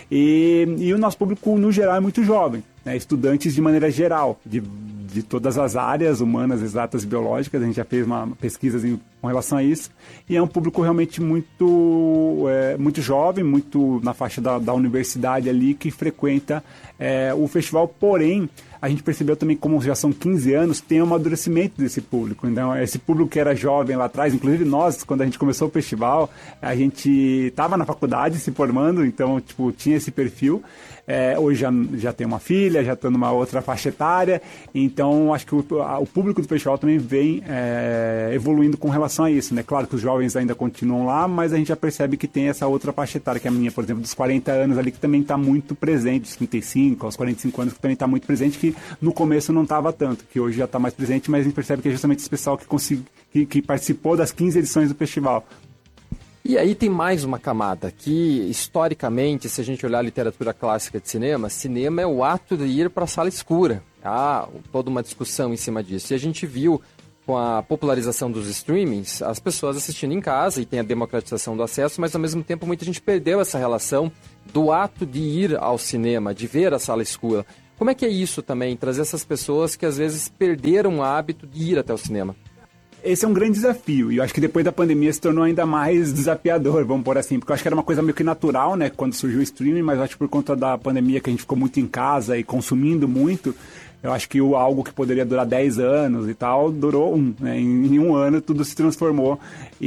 E, e o nosso público, no geral, é muito jovem, né? Estudantes de maneira geral, de, de todas as áreas humanas, exatas e biológicas. A gente já fez uma pesquisa em, com relação a isso, e é um público realmente muito, é, muito jovem, muito na faixa da, da universidade ali, que frequenta é, o festival. Porém, a gente percebeu também, como já são quinze anos, tem um amadurecimento desse público. Então, esse público que era jovem lá atrás, inclusive nós, quando a gente começou o festival, a gente estava na faculdade se formando, então, tipo, tinha esse perfil. É, hoje já, já tem uma filha, já está numa outra faixa etária, então acho que o, a, o público do festival também vem é, evoluindo com relação a isso, né? Claro que os jovens ainda continuam lá, mas a gente já percebe que tem essa outra faixa etária, que é a minha, por exemplo, dos quarenta anos ali, que também está muito presente, dos trinta e cinco aos quarenta e cinco anos, que também está muito presente, que no começo não estava tanto, que hoje já está mais presente, mas a gente percebe que é justamente esse pessoal que, consegui, que, que participou das quinze edições do festival. E aí tem mais uma camada, que historicamente, se a gente olhar a literatura clássica de cinema, cinema é o ato de ir para a sala escura. Há toda uma discussão em cima disso. E a gente viu, com a popularização dos streamings, as pessoas assistindo em casa, e tem a democratização do acesso, mas ao mesmo tempo muita gente perdeu essa relação do ato de ir ao cinema, de ver a sala escura. Como é que é isso também, trazer essas pessoas que às vezes perderam o hábito de ir até o cinema? Esse é um grande desafio, e eu acho que depois da pandemia se tornou ainda mais desafiador, vamos pôr assim, porque eu acho que era uma coisa meio que natural, né, quando surgiu o streaming, mas eu acho que por conta da pandemia, que a gente ficou muito em casa e consumindo muito, eu acho que o, algo que poderia durar dez anos e tal, durou um, né, em, em um ano tudo se transformou,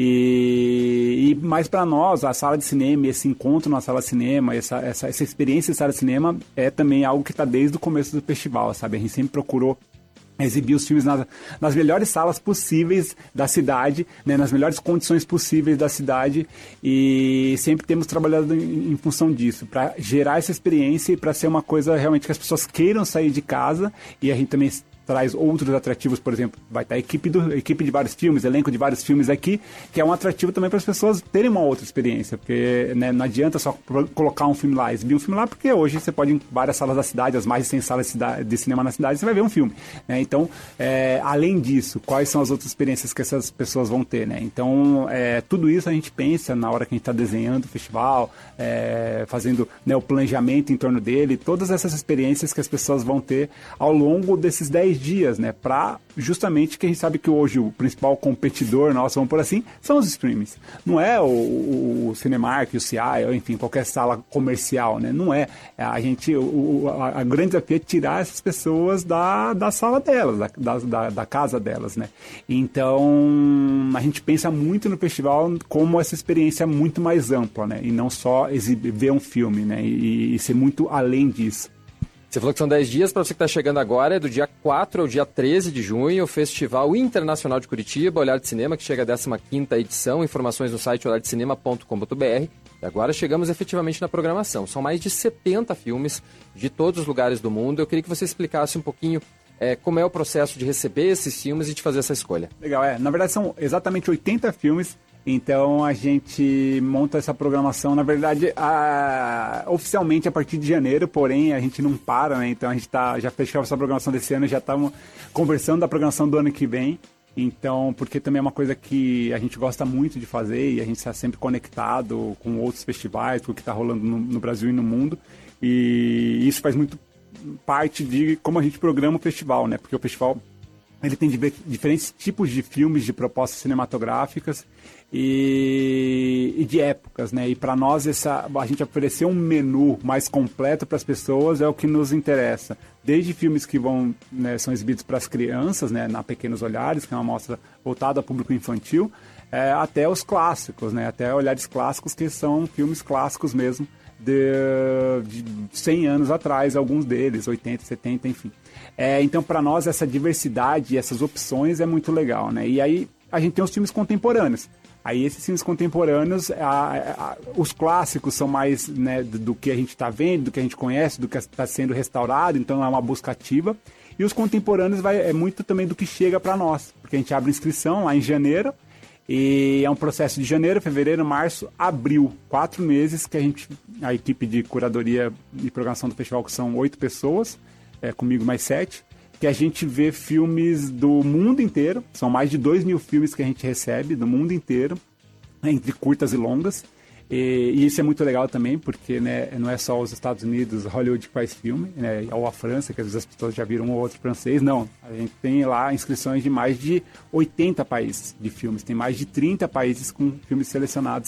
e, e mais para nós, a sala de cinema, esse encontro na sala de cinema, essa, essa, essa experiência de sala de cinema é também algo que está desde o começo do festival, sabe, a gente sempre procurou exibir os filmes nas, nas melhores salas possíveis da cidade, né, nas melhores condições possíveis da cidade, e sempre temos trabalhado em, em função disso, para gerar essa experiência e para ser uma coisa realmente que as pessoas queiram sair de casa, e a gente também traz outros atrativos, por exemplo, vai estar a equipe, do, equipe de vários filmes, elenco de vários filmes aqui, que é um atrativo também para as pessoas terem uma outra experiência, porque, né, não adianta só colocar um filme lá, exibir um filme lá, porque hoje você pode ir em várias salas da cidade, as mais de cem salas de, cidade, de cinema na cidade, você vai ver um filme, né? Então, é, além disso, quais são as outras experiências que essas pessoas vão ter, né? Então, é, tudo isso a gente pensa na hora que a gente está desenhando o festival, é, fazendo, né, o planejamento em torno dele, todas essas experiências que as pessoas vão ter ao longo desses dez dias, né, para justamente que a gente sabe que hoje o principal competidor nosso, vamos por assim, são os streamings. Não é o, o, o Cinemark, o C I, ou enfim, qualquer sala comercial, né? Não é. A gente, o, a, a grande desafio é tirar essas pessoas da, da sala delas, da, da, da casa delas, né? Então, a gente pensa muito no festival como essa experiência muito mais ampla, né? E não só exibir, ver um filme, né? E, e ser muito além disso. Você falou que são dez dias, para você que está chegando agora, é do dia quatro ao dia treze de junho, o Festival Internacional de Curitiba, Olhar de Cinema, que chega à décima quinta edição, informações no site olhar de cinema ponto com ponto b r. E agora chegamos efetivamente na programação. São mais de setenta filmes de todos os lugares do mundo. Eu queria que você explicasse um pouquinho é, como é o processo de receber esses filmes e de fazer essa escolha. Legal, é. Na verdade são exatamente oitenta filmes. Então a gente monta essa programação, na verdade, a... oficialmente a partir de janeiro, porém a gente não para, né? Então a gente tá, já fechou essa programação desse ano, já estamos conversando da programação do ano que vem. Então, porque também é uma coisa que a gente gosta muito de fazer e a gente está sempre conectado com outros festivais, com o que está rolando no, no Brasil e no mundo. E isso faz muito parte de como a gente programa o festival, né? Porque o festival ele tem diferentes tipos de filmes, de propostas cinematográficas e, e de épocas, né? E para nós essa, a gente oferecer um menu mais completo para as pessoas é o que nos interessa. Desde filmes que vão, né, são exibidos para as crianças, né, na Pequenos Olhares, que é uma mostra voltada ao público infantil, é, até os clássicos, né? Até Olhares Clássicos, que são filmes clássicos mesmo, de, de cem anos atrás, alguns deles, oitenta, setenta, enfim. É, então, para nós, essa diversidade e essas opções é muito legal, né? E aí, a gente tem os filmes contemporâneos. Aí, esses filmes contemporâneos, a, a, os clássicos são mais, né, do, do que a gente está vendo, do que a gente conhece, do que está sendo restaurado, então é uma busca ativa. E os contemporâneos vai, é muito também do que chega para nós, porque a gente abre inscrição lá em janeiro, e é um processo de janeiro, fevereiro, março, abril, quatro meses que a gente, a equipe de curadoria e programação do festival, que são oito pessoas, é, comigo mais sete, que a gente vê filmes do mundo inteiro, são mais de dois mil filmes que a gente recebe do mundo inteiro, entre curtas e longas, e, e isso é muito legal também, porque, né, não é só os Estados Unidos, Hollywood que faz filme, né, ou a França, que às vezes as pessoas já viram um ou outro francês, não, a gente tem lá inscrições de mais de oitenta países de filmes, tem mais de trinta países com filmes selecionados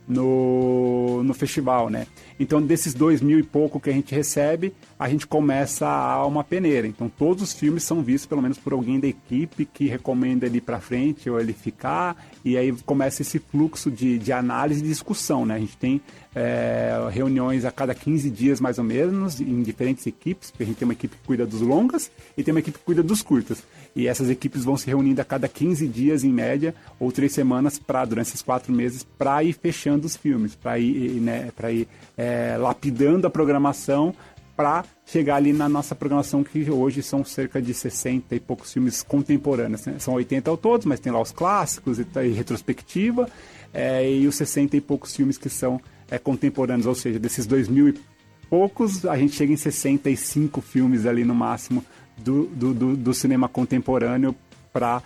no, no festival, né? Então, desses dois mil e pouco que a gente recebe, a gente começa a uma peneira. Então, todos os filmes são vistos pelo menos por alguém da equipe que recomenda ele ir para frente ou ele ficar, e aí começa esse fluxo de, de análise e discussão, né? A gente tem é, reuniões a cada quinze dias, mais ou menos, em diferentes equipes, porque a gente tem uma equipe que cuida dos longas e tem uma equipe que cuida dos curtas. E essas equipes vão se reunindo a cada quinze dias, em média, ou três semanas, pra, durante esses quatro meses, para ir fechando os filmes, para ir, né, para ir é, lapidando a programação, para chegar ali na nossa programação, que hoje são cerca de sessenta e poucos filmes contemporâneos, né? São oitenta ao todo, mas tem lá os clássicos e, e retrospectiva, é, e os sessenta e poucos filmes que são é, contemporâneos, ou seja, desses dois mil e poucos, a gente chega em sessenta e cinco filmes ali no máximo do, do, do, do cinema contemporâneo para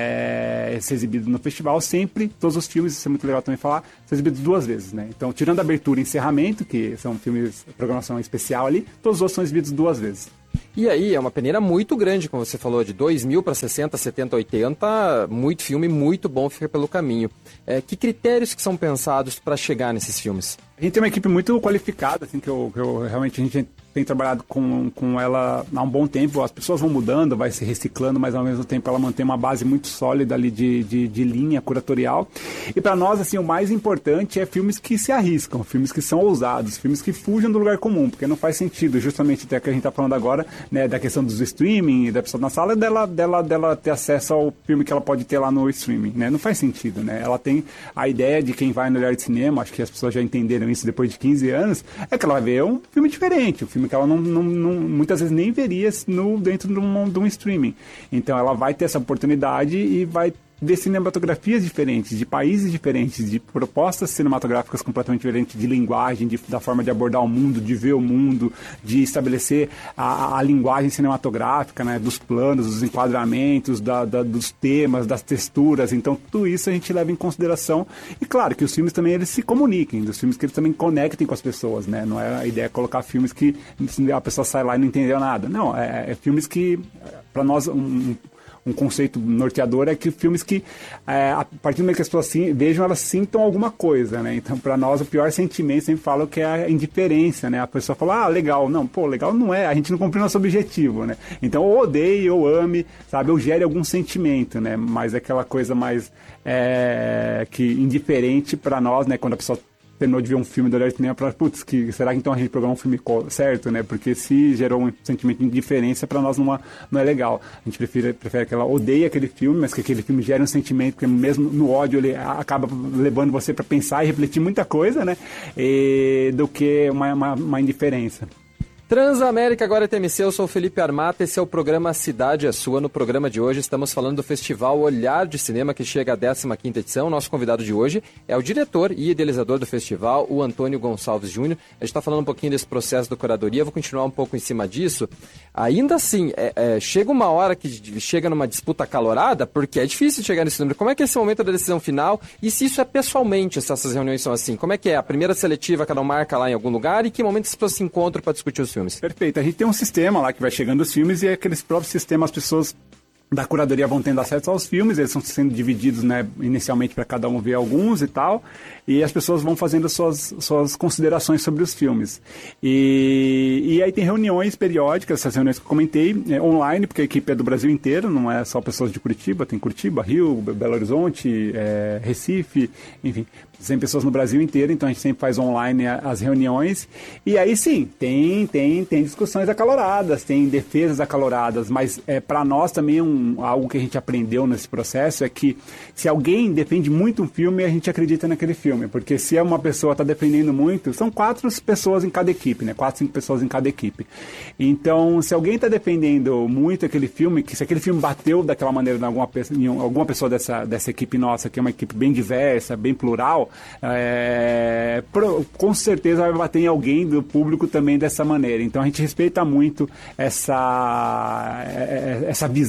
é, ser exibido no festival. Sempre, todos os filmes, isso é muito legal também falar, são exibidos duas vezes, né? Então, tirando a abertura e encerramento, que são filmes, programação especial ali, todos os outros são exibidos duas vezes. E aí, é uma peneira muito grande, como você falou, de dois mil para sessenta, setenta, oitenta, muito filme, muito bom fica pelo caminho. É, que critérios que são pensados para chegar nesses filmes? A gente tem uma equipe muito qualificada, assim, que eu, que eu realmente a gente tem trabalhado com, com ela há um bom tempo. As pessoas vão mudando, vai se reciclando, mas ao mesmo tempo ela mantém uma base muito sólida ali de, de, de linha curatorial. E para nós, assim, o mais importante é filmes que se arriscam, filmes que são ousados, filmes que fujam do lugar comum, porque não faz sentido, justamente até que a gente está falando agora, né, da questão dos streaming, da pessoa na sala, dela, dela, dela ter acesso ao filme que ela pode ter lá no streaming, né? Não faz sentido, né? Ela tem a ideia de quem vai no olhar de cinema, acho que as pessoas já entenderam isso depois de quinze anos, é que ela vai ver um filme diferente, um filme que ela não, não, não, muitas vezes nem veria no, dentro de um, de um streaming. Então ela vai ter essa oportunidade e vai ver cinematografias diferentes, de países diferentes, de propostas cinematográficas completamente diferentes, de linguagem, de, da forma de abordar o mundo, de ver o mundo, de estabelecer a, a linguagem cinematográfica, né, dos planos, dos enquadramentos, da, da, dos temas, das texturas. Então tudo isso a gente leva em consideração. E claro que os filmes também eles se comuniquem, os filmes que eles também conectem com as pessoas, né? Não é a ideia colocar filmes que a pessoa sai lá e não entendeu nada. Não, é, é filmes que, para nós, um, um conceito norteador é que filmes que, é, a partir do momento que as pessoas assim, vejam, elas sintam alguma coisa, né? Então, para nós, o pior sentimento, sempre falo que é a indiferença, né? A pessoa fala, ah, legal. Não, pô, legal não é. A gente não cumpriu nosso objetivo, né? Então, ou odeie, ou ame, sabe? Ou gere algum sentimento, né? Mas é aquela coisa mais é, que indiferente para nós, né? Quando a pessoa terminou de ver um filme do olhar de cinema, para putz, que, será que então a gente programou um filme certo, né? Porque se gerou um sentimento de indiferença, para nós não é, não é legal. A gente prefere, prefere que ela odeie aquele filme, mas que aquele filme gere um sentimento, porque mesmo no ódio ele acaba levando você para pensar e refletir muita coisa, né? E, do que uma, uma, uma indiferença. Transamérica, agora é T M C, eu sou o Felipe Armata, esse é o programa Cidade é Sua. No programa de hoje estamos falando do Festival Olhar de Cinema, que chega à décima quinta edição. Nosso convidado de hoje é o diretor e idealizador do festival, o Antônio Gonçalves Júnior. A gente está falando um pouquinho desse processo da curadoria, vou continuar um pouco em cima disso. Ainda assim, é, é, chega uma hora que chega numa disputa acalorada, porque é difícil chegar nesse número. Como é que é esse momento da decisão final? E se isso é pessoalmente, se essas reuniões são assim? Como é que é? A primeira seletiva, cada um marca lá em algum lugar, e que momento as pessoas se encontram para discutir os filmes? Perfeito. A gente tem um sistema lá que vai chegando os filmes e aqueles próprios sistemas as pessoas da curadoria vão tendo acesso aos filmes, eles estão sendo divididos, né, inicialmente para cada um ver alguns e tal, e as pessoas vão fazendo suas, suas considerações sobre os filmes. E, e aí tem reuniões periódicas, essas reuniões que eu comentei, é, online, porque a equipe é do Brasil inteiro, não é só pessoas de Curitiba, tem Curitiba, Rio, Belo Horizonte, é, Recife, enfim, tem pessoas no Brasil inteiro, então a gente sempre faz online as reuniões, e aí sim, tem, tem, tem discussões acaloradas, tem defesas acaloradas, mas é, para nós também um algo que a gente aprendeu nesse processo é que se alguém defende muito um filme, a gente acredita naquele filme, porque se uma pessoa está defendendo muito, são quatro pessoas em cada equipe, né? Quatro, cinco pessoas em cada equipe. Então, se alguém está defendendo muito aquele filme, que se aquele filme bateu daquela maneira em alguma, em alguma pessoa dessa, dessa equipe nossa, que é uma equipe bem diversa, bem plural, é, pro, com certeza vai bater em alguém do público também dessa maneira. Então, a gente respeita muito essa, essa visão, né?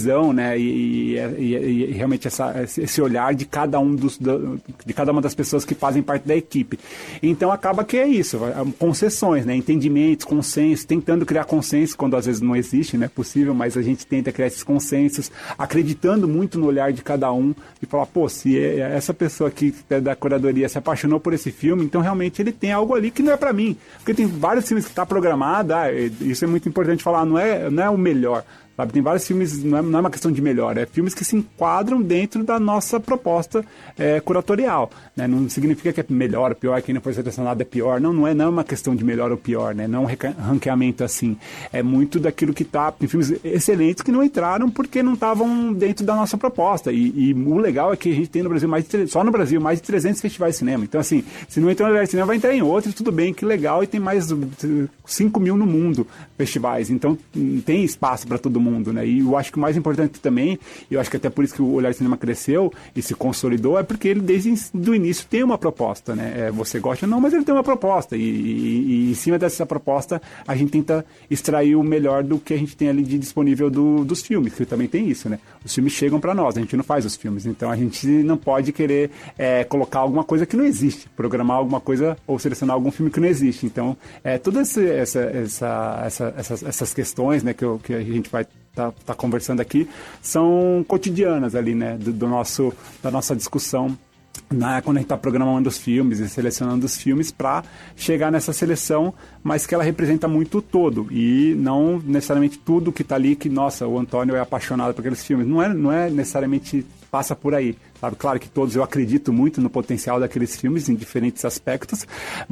né? E, e, e, e realmente essa, esse olhar de cada um dos, de cada uma das pessoas que fazem parte da equipe. Então acaba que é isso, concessões, né? Entendimentos, consensos, tentando criar consenso quando às vezes não existe, não é possível, mas a gente tenta criar esses consensos, acreditando muito no olhar de cada um e falar, pô, se essa pessoa aqui da curadoria se apaixonou por esse filme, então realmente ele tem algo ali que não é pra mim. Porque tem vários filmes que tá programado, ah, isso é muito importante falar, não é, não é o melhor. Sabe? Tem vários filmes, não é, não é uma questão de melhor, é filmes que se enquadram dentro da nossa proposta é, curatorial. Né? Não significa que é melhor ou pior, quem não foi selecionado é pior. Não, não é, não é uma questão de melhor ou pior, né? Não é um ranqueamento assim. É muito daquilo que está. Tem filmes excelentes que não entraram porque não estavam dentro da nossa proposta. E, e o legal é que a gente tem no Brasil, mais de, só no Brasil, mais de trezentos festivais de cinema. Então, assim, se não entrou no lugar de cinema, vai entrar em outros, tudo bem, que legal. E tem mais cinco mil no mundo festivais. Então, tem espaço para todo mundo. mundo, né? E eu acho que o mais importante também, e eu acho que até por isso que o Olhar de Cinema cresceu e se consolidou, é porque ele desde o início tem uma proposta, né? É, você gosta ou não, mas ele tem uma proposta e, e, e em cima dessa proposta a gente tenta extrair o melhor do que a gente tem ali de disponível do, dos filmes, que também tem isso, né? Os filmes chegam para nós, a gente não faz os filmes, então a gente não pode querer é, colocar alguma coisa que não existe, programar alguma coisa ou selecionar algum filme que não existe. Então, é, todas essa, essa, essa, essas, essas questões, né, que, eu, que a gente vai tá, tá conversando aqui são cotidianas ali, né, do, do nosso, da nossa discussão na, quando a gente está programando os filmes e selecionando os filmes para chegar nessa seleção, mas que ela representa muito o todo e não necessariamente tudo que está ali que, nossa, o Antônio é apaixonado por aqueles filmes. Não é, não é necessariamente passa por aí, sabe? Claro que todos eu acredito muito no potencial daqueles filmes em diferentes aspectos,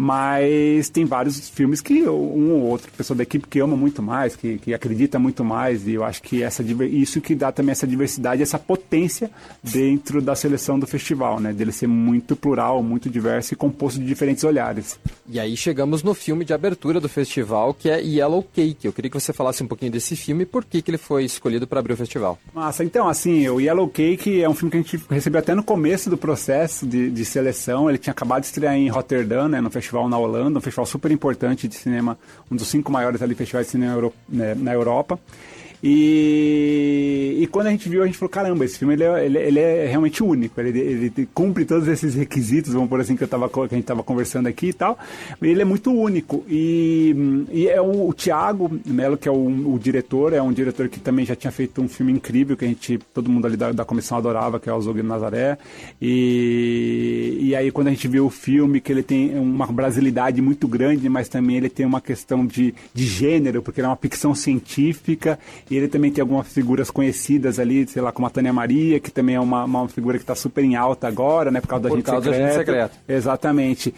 mas tem vários filmes que um ou outro pessoa da equipe que ama muito mais, que, que acredita muito mais, e eu acho que essa, isso que dá também essa diversidade, essa potência dentro da seleção do festival, né? Dele ser muito plural, muito diverso e composto de diferentes olhares. E aí chegamos no filme de abertura do festival, que é Yellow Cake. Eu queria que você falasse um pouquinho desse filme e por que, que ele foi escolhido para abrir o festival. Massa, então assim, o Yellow Cake é um filme que a gente recebeu até no começo do processo de, de seleção. Ele tinha acabado de estrear em Rotterdam, né, no festival na Holanda, um festival super importante de cinema, um dos cinco maiores ali festivais de cinema Euro, né, na Europa. E, e quando a gente viu, a gente falou, caramba, esse filme ele é, ele, ele é realmente único, ele, ele cumpre todos esses requisitos, vamos por assim, que, eu tava, que a gente estava conversando aqui e tal, ele é muito único. E, e é o, o Thiago Mello, que é o, o diretor, é um diretor que também já tinha feito um filme incrível, que a gente, todo mundo ali da, da comissão adorava, que é o Zog Nazaré. E, e aí quando a gente viu o filme, que ele tem uma brasilidade muito grande, mas também ele tem uma questão de, de gênero, porque ele é uma ficção científica. E ele também tem algumas figuras conhecidas ali, sei lá, como a Tânia Maria, que também é uma, uma figura que está super em alta agora, né? Por causa da por Gente causa Secreta. Da Gente Secreta. Exatamente.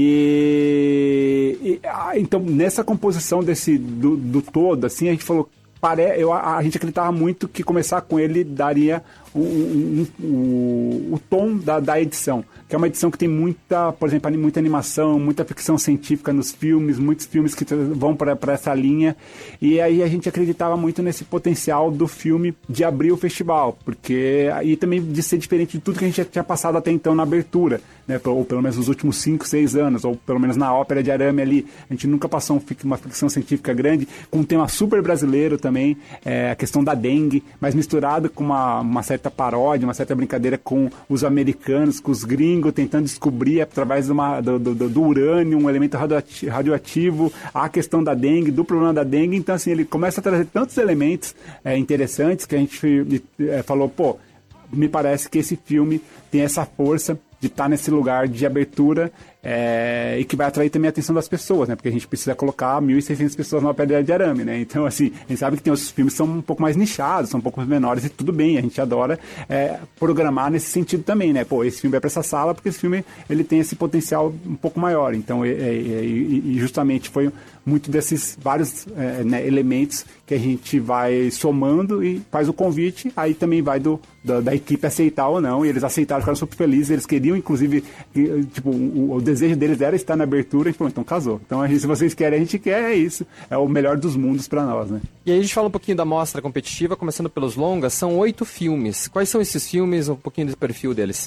E, e ah, então, nessa composição desse, do, do todo, assim, a gente falou, pare, eu, a, a gente acreditava muito que começar com ele daria o, o, o, o tom da, da edição, que é uma edição que tem muita, por exemplo, muita animação, muita ficção científica nos filmes, muitos filmes que vão para essa linha, e aí a gente acreditava muito nesse potencial do filme de abrir o festival, porque aí também de ser diferente de tudo que a gente já tinha passado até então na abertura, né, ou pelo menos nos últimos cinco, seis anos, ou pelo menos na Ópera de Arame ali, a gente nunca passou uma ficção científica grande, com um tema super brasileiro também, é, a questão da dengue, mas misturado com uma, uma certa paródia, uma certa brincadeira com os americanos, com os gringos, tentando descobrir através de uma, do, do, do urânio, um elemento radioativo, radioativo, a questão da dengue, do problema da dengue. Então, assim, ele começa a trazer tantos elementos é, interessantes que a gente é, falou, pô, me parece que esse filme tem essa força de estar nesse lugar de abertura é, e que vai atrair também a atenção das pessoas, né? Porque a gente precisa colocar mil e seiscentas pessoas numa pedra de arame, né? Então, assim, a gente sabe que tem outros filmes que são um pouco mais nichados, são um pouco menores e tudo bem, a gente adora é, programar nesse sentido também, né? Pô, esse filme é para essa sala porque esse filme ele tem esse potencial um pouco maior. Então, é, é, é, e justamente foi muito desses vários é, né, elementos que a gente vai somando e faz o convite, aí também vai do, da, da equipe aceitar ou não, e eles aceitaram, ficaram super felizes, eles queriam, inclusive, tipo, o, o desejo deles era estar na abertura, a gente falou, então casou. Então, a gente, se vocês querem, a gente quer, é isso. É o melhor dos mundos para nós, né? E aí a gente fala um pouquinho da mostra competitiva, começando pelos longas, são oito filmes. Quais são esses filmes, um pouquinho do perfil deles?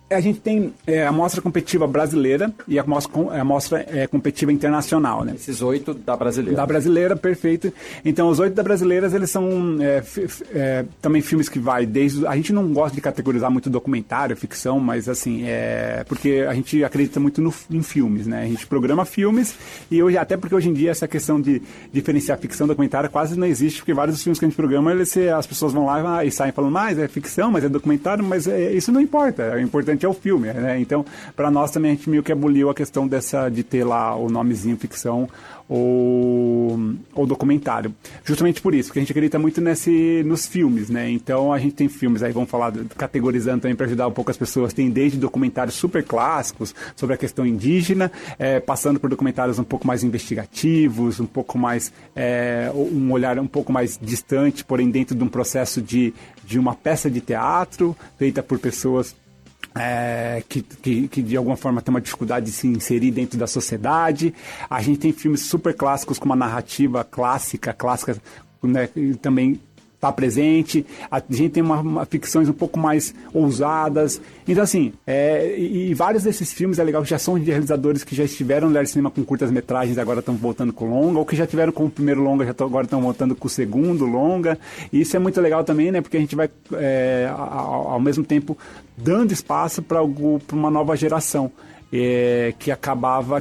A gente tem é, a mostra competitiva brasileira e a mostra, a mostra é, competitiva internacional, né? Esses oito da brasileira. Da brasileira, perfeito. Então, os oito da brasileira, eles são é, f, é, também filmes que vai desde... A gente não gosta de categorizar muito documentário, ficção, mas assim, é... Porque a gente acredita muito no, em filmes, né? A gente programa filmes e hoje, até porque hoje em dia essa questão de diferenciar ficção e documentário quase não existe, porque vários dos filmes que a gente programa, eles, as pessoas vão lá e saem falando, mas é ficção, mas é documentário, mas é, isso não importa. O importante é o filme, né? Então, para nós também, a gente meio que aboliu a questão dessa, de ter lá o nomezinho ficção ou, ou documentário. Justamente por isso, porque a gente acredita muito nesse, nos filmes, né? Então, a gente tem filmes, aí vamos falar, categorizando também para ajudar um pouco as pessoas, tem desde documentários super clássicos sobre a questão indígena, é, passando por documentários um pouco mais investigativos, um pouco mais, é, um olhar um pouco mais distante, porém dentro de um processo de, de uma peça de teatro, feita por pessoas É, que, que, que de alguma forma tem uma dificuldade de se inserir dentro da sociedade. A gente tem filmes super clássicos com uma narrativa clássica, clássica, né, também está presente. A gente tem uma, uma ficções um pouco mais ousadas. Então, assim, é, e, e vários desses filmes, é legal, que já são de realizadores que já estiveram no Olhar de Cinema com curtas-metragens e agora estão voltando com longa, ou que já tiveram com o primeiro longa, já tão, agora estão voltando com o segundo longa. E isso é muito legal também, né? Porque a gente vai, é, ao, ao mesmo tempo, dando espaço para uma nova geração. É, que acabava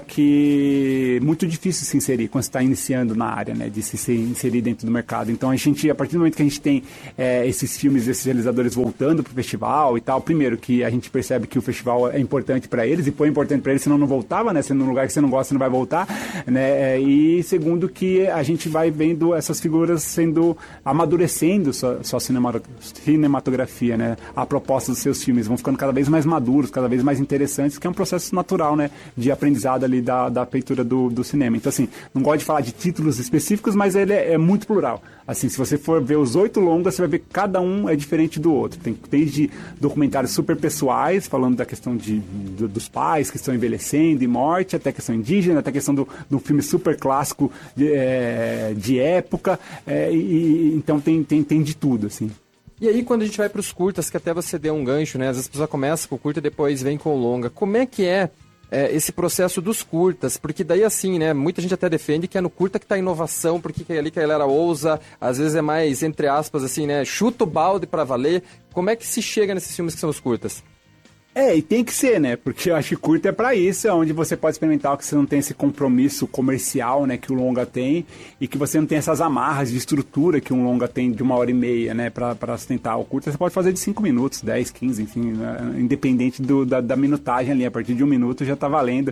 que muito difícil se inserir quando você está iniciando na área, né, de se, se inserir dentro do mercado. Então a gente, a partir do momento que a gente tem é, esses filmes, esses realizadores voltando para o festival e tal, primeiro que a gente percebe que o festival é importante para eles, e foi importante para eles, senão não voltava, né, sendo um lugar que você não gosta, você não vai voltar, né, e segundo que a gente vai vendo essas figuras sendo, amadurecendo sua, sua cinematografia, né, a proposta dos seus filmes, vão ficando cada vez mais maduros, cada vez mais interessantes, que é um processo natural, né, de aprendizado ali da, da feitura do, do cinema. Então, assim, não gosto de falar de títulos específicos, mas ele é, é muito plural. Assim, se você for ver os oito longas, você vai ver que cada um é diferente do outro. Tem desde documentários super pessoais, falando da questão de, de, dos pais que estão envelhecendo e morte, até a questão indígena, até a questão do, do filme super clássico de, é, de época, é, e, então tem, tem, tem de tudo, assim. E aí, quando a gente vai para os curtas, que até você deu um gancho, né? Às vezes a pessoa começa com o curta e depois vem com o longa. Como é que é, é esse processo dos curtas? Porque daí, assim, né? Muita gente até defende que é no curta que está a inovação, porque é ali que a galera ousa, às vezes é mais, entre aspas, assim, né? Chuta o balde para valer. Como é que se chega nesses filmes que são os curtas? É, e tem que ser, né? Porque eu acho que curta é pra isso, é onde você pode experimentar que você não tem esse compromisso comercial, né, que o longa tem, e que você não tem essas amarras de estrutura que um longa tem de uma hora e meia, né, pra, pra sustentar. O curta você pode fazer de cinco minutos, dez, quinze, enfim, né, independente do, da, da minutagem ali, a partir de um minuto já tá valendo.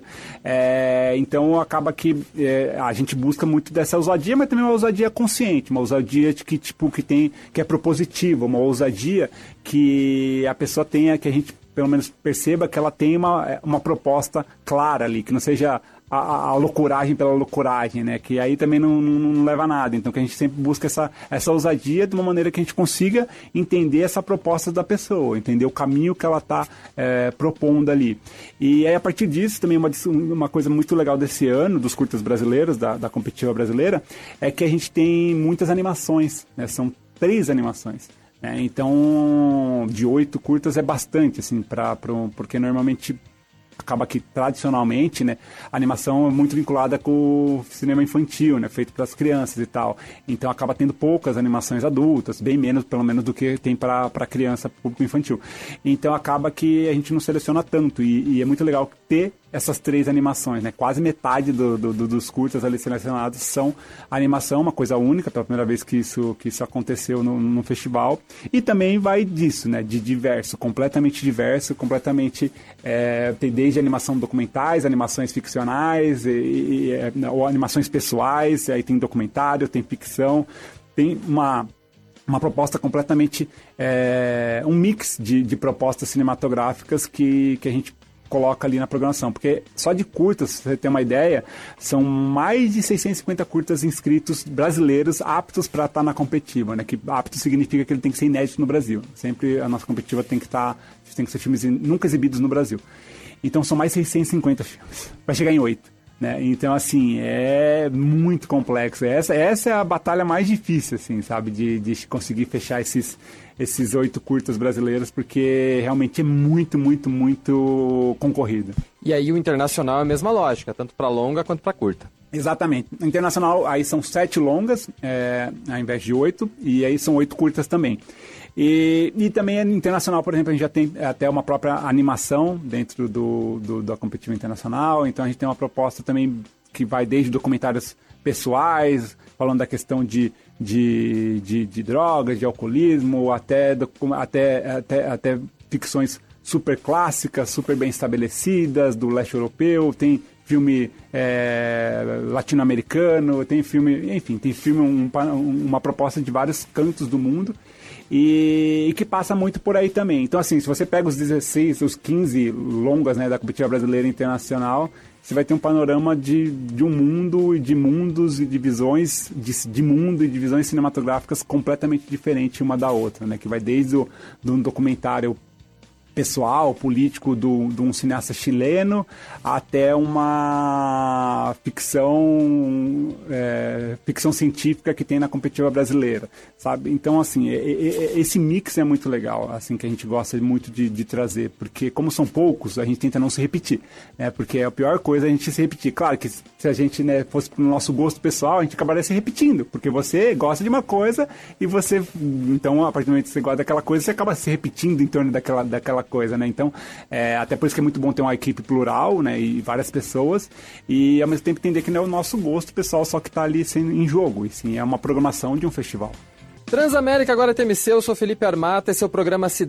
É, então acaba que é, a gente busca muito dessa ousadia, mas também uma ousadia consciente, uma ousadia de que, tipo, que tem, que é propositiva, uma ousadia que a pessoa tenha, que a gente pelo menos perceba que ela tem uma, uma proposta clara ali, que não seja a, a, a loucuragem pela loucuragem, né? Que aí também não, não, não leva a nada. Então que a gente sempre busca essa, essa ousadia de uma maneira que a gente consiga entender essa proposta da pessoa, entender o caminho que ela está é, propondo ali. E aí a partir disso também uma, uma coisa muito legal desse ano, dos curtas brasileiros, da, da competitiva brasileira, é que a gente tem muitas animações, né? São três animações. É, então, de oito curtas é bastante, assim, pra, pra, porque normalmente acaba que, tradicionalmente, né, a animação é muito vinculada com o cinema infantil, né, feito para as crianças e tal. Então, acaba tendo poucas animações adultas, bem menos, pelo menos, do que tem para criança, público infantil. Então, acaba que a gente não seleciona tanto, e, e é muito legal ter essas três animações, né? Quase metade do, do, do, dos curtas ali selecionados são animação, uma coisa única, pela primeira vez que isso, que isso aconteceu no, no festival. E também vai disso, né? De diverso, completamente diverso, completamente... É, tem desde animação documentais, animações ficcionais, e, e, ou animações pessoais, aí tem documentário, tem ficção, tem uma... uma proposta completamente... É, um mix de, de propostas cinematográficas que, que a gente coloca ali na programação, porque só de curtas, se você ter uma ideia, são mais de seiscentos e cinquenta curtas inscritos brasileiros aptos para estar tá na competitiva, né? Que apto significa que ele tem que ser inédito no Brasil. Sempre a nossa competitiva tem que estar, tá, tem que ser filmes nunca exibidos no Brasil. Então são mais de seiscentos e cinquenta filmes. Vai chegar em oito. né? Então, assim, é muito complexo. Essa, essa é a batalha mais difícil, assim, sabe? De, de conseguir fechar esses, esses oito curtas brasileiros, porque realmente é muito, muito, muito concorrido. E aí o internacional é a mesma lógica, tanto para longa quanto para curta. Exatamente. O internacional, aí são sete longas, é, ao invés de oito, e aí são oito curtas também. E, e também internacional, por exemplo, a gente já tem até uma própria animação dentro do, do, da competitiva internacional, então a gente tem uma proposta também que vai desde documentários pessoais, falando da questão de, de, de, de drogas, de alcoolismo, até, até, até, até ficções super clássicas, super bem estabelecidas, do leste europeu, tem filme é, latino-americano, tem filme, enfim, tem filme, um, uma proposta de vários cantos do mundo e, e que passa muito por aí também. Então, assim, se você pega os dezesseis, os quinze longas, né, da competitiva brasileira internacional, você vai ter um panorama de, de um mundo e de mundos e de visões de, de mundo e de visões cinematográficas completamente diferentes uma da outra, né, que vai desde o, de um documentário pessoal, político do, de um cineasta chileno até uma ficção é, ficção científica que tem na competitiva brasileira, sabe? Então, assim, é, é, esse mix é muito legal, assim, que a gente gosta muito de, de trazer, porque como são poucos, a gente tenta não se repetir, né? Porque a pior coisa é a gente se repetir. Claro que se a gente, né, fosse pro nosso gosto pessoal, a gente acabaria se repetindo, porque você gosta de uma coisa e você, então, a partir do momento que você gosta daquela coisa, você acaba se repetindo em torno daquela, daquela coisa, né? Então, é, até por isso que é muito bom ter uma equipe plural, né? E várias pessoas, e ao mesmo tempo entender que não é o nosso gosto pessoal só que está ali sem, em jogo, e sim é uma programação de um festival. Transamérica, agora T M C, eu sou Felipe Armata, esse é o programa Cidade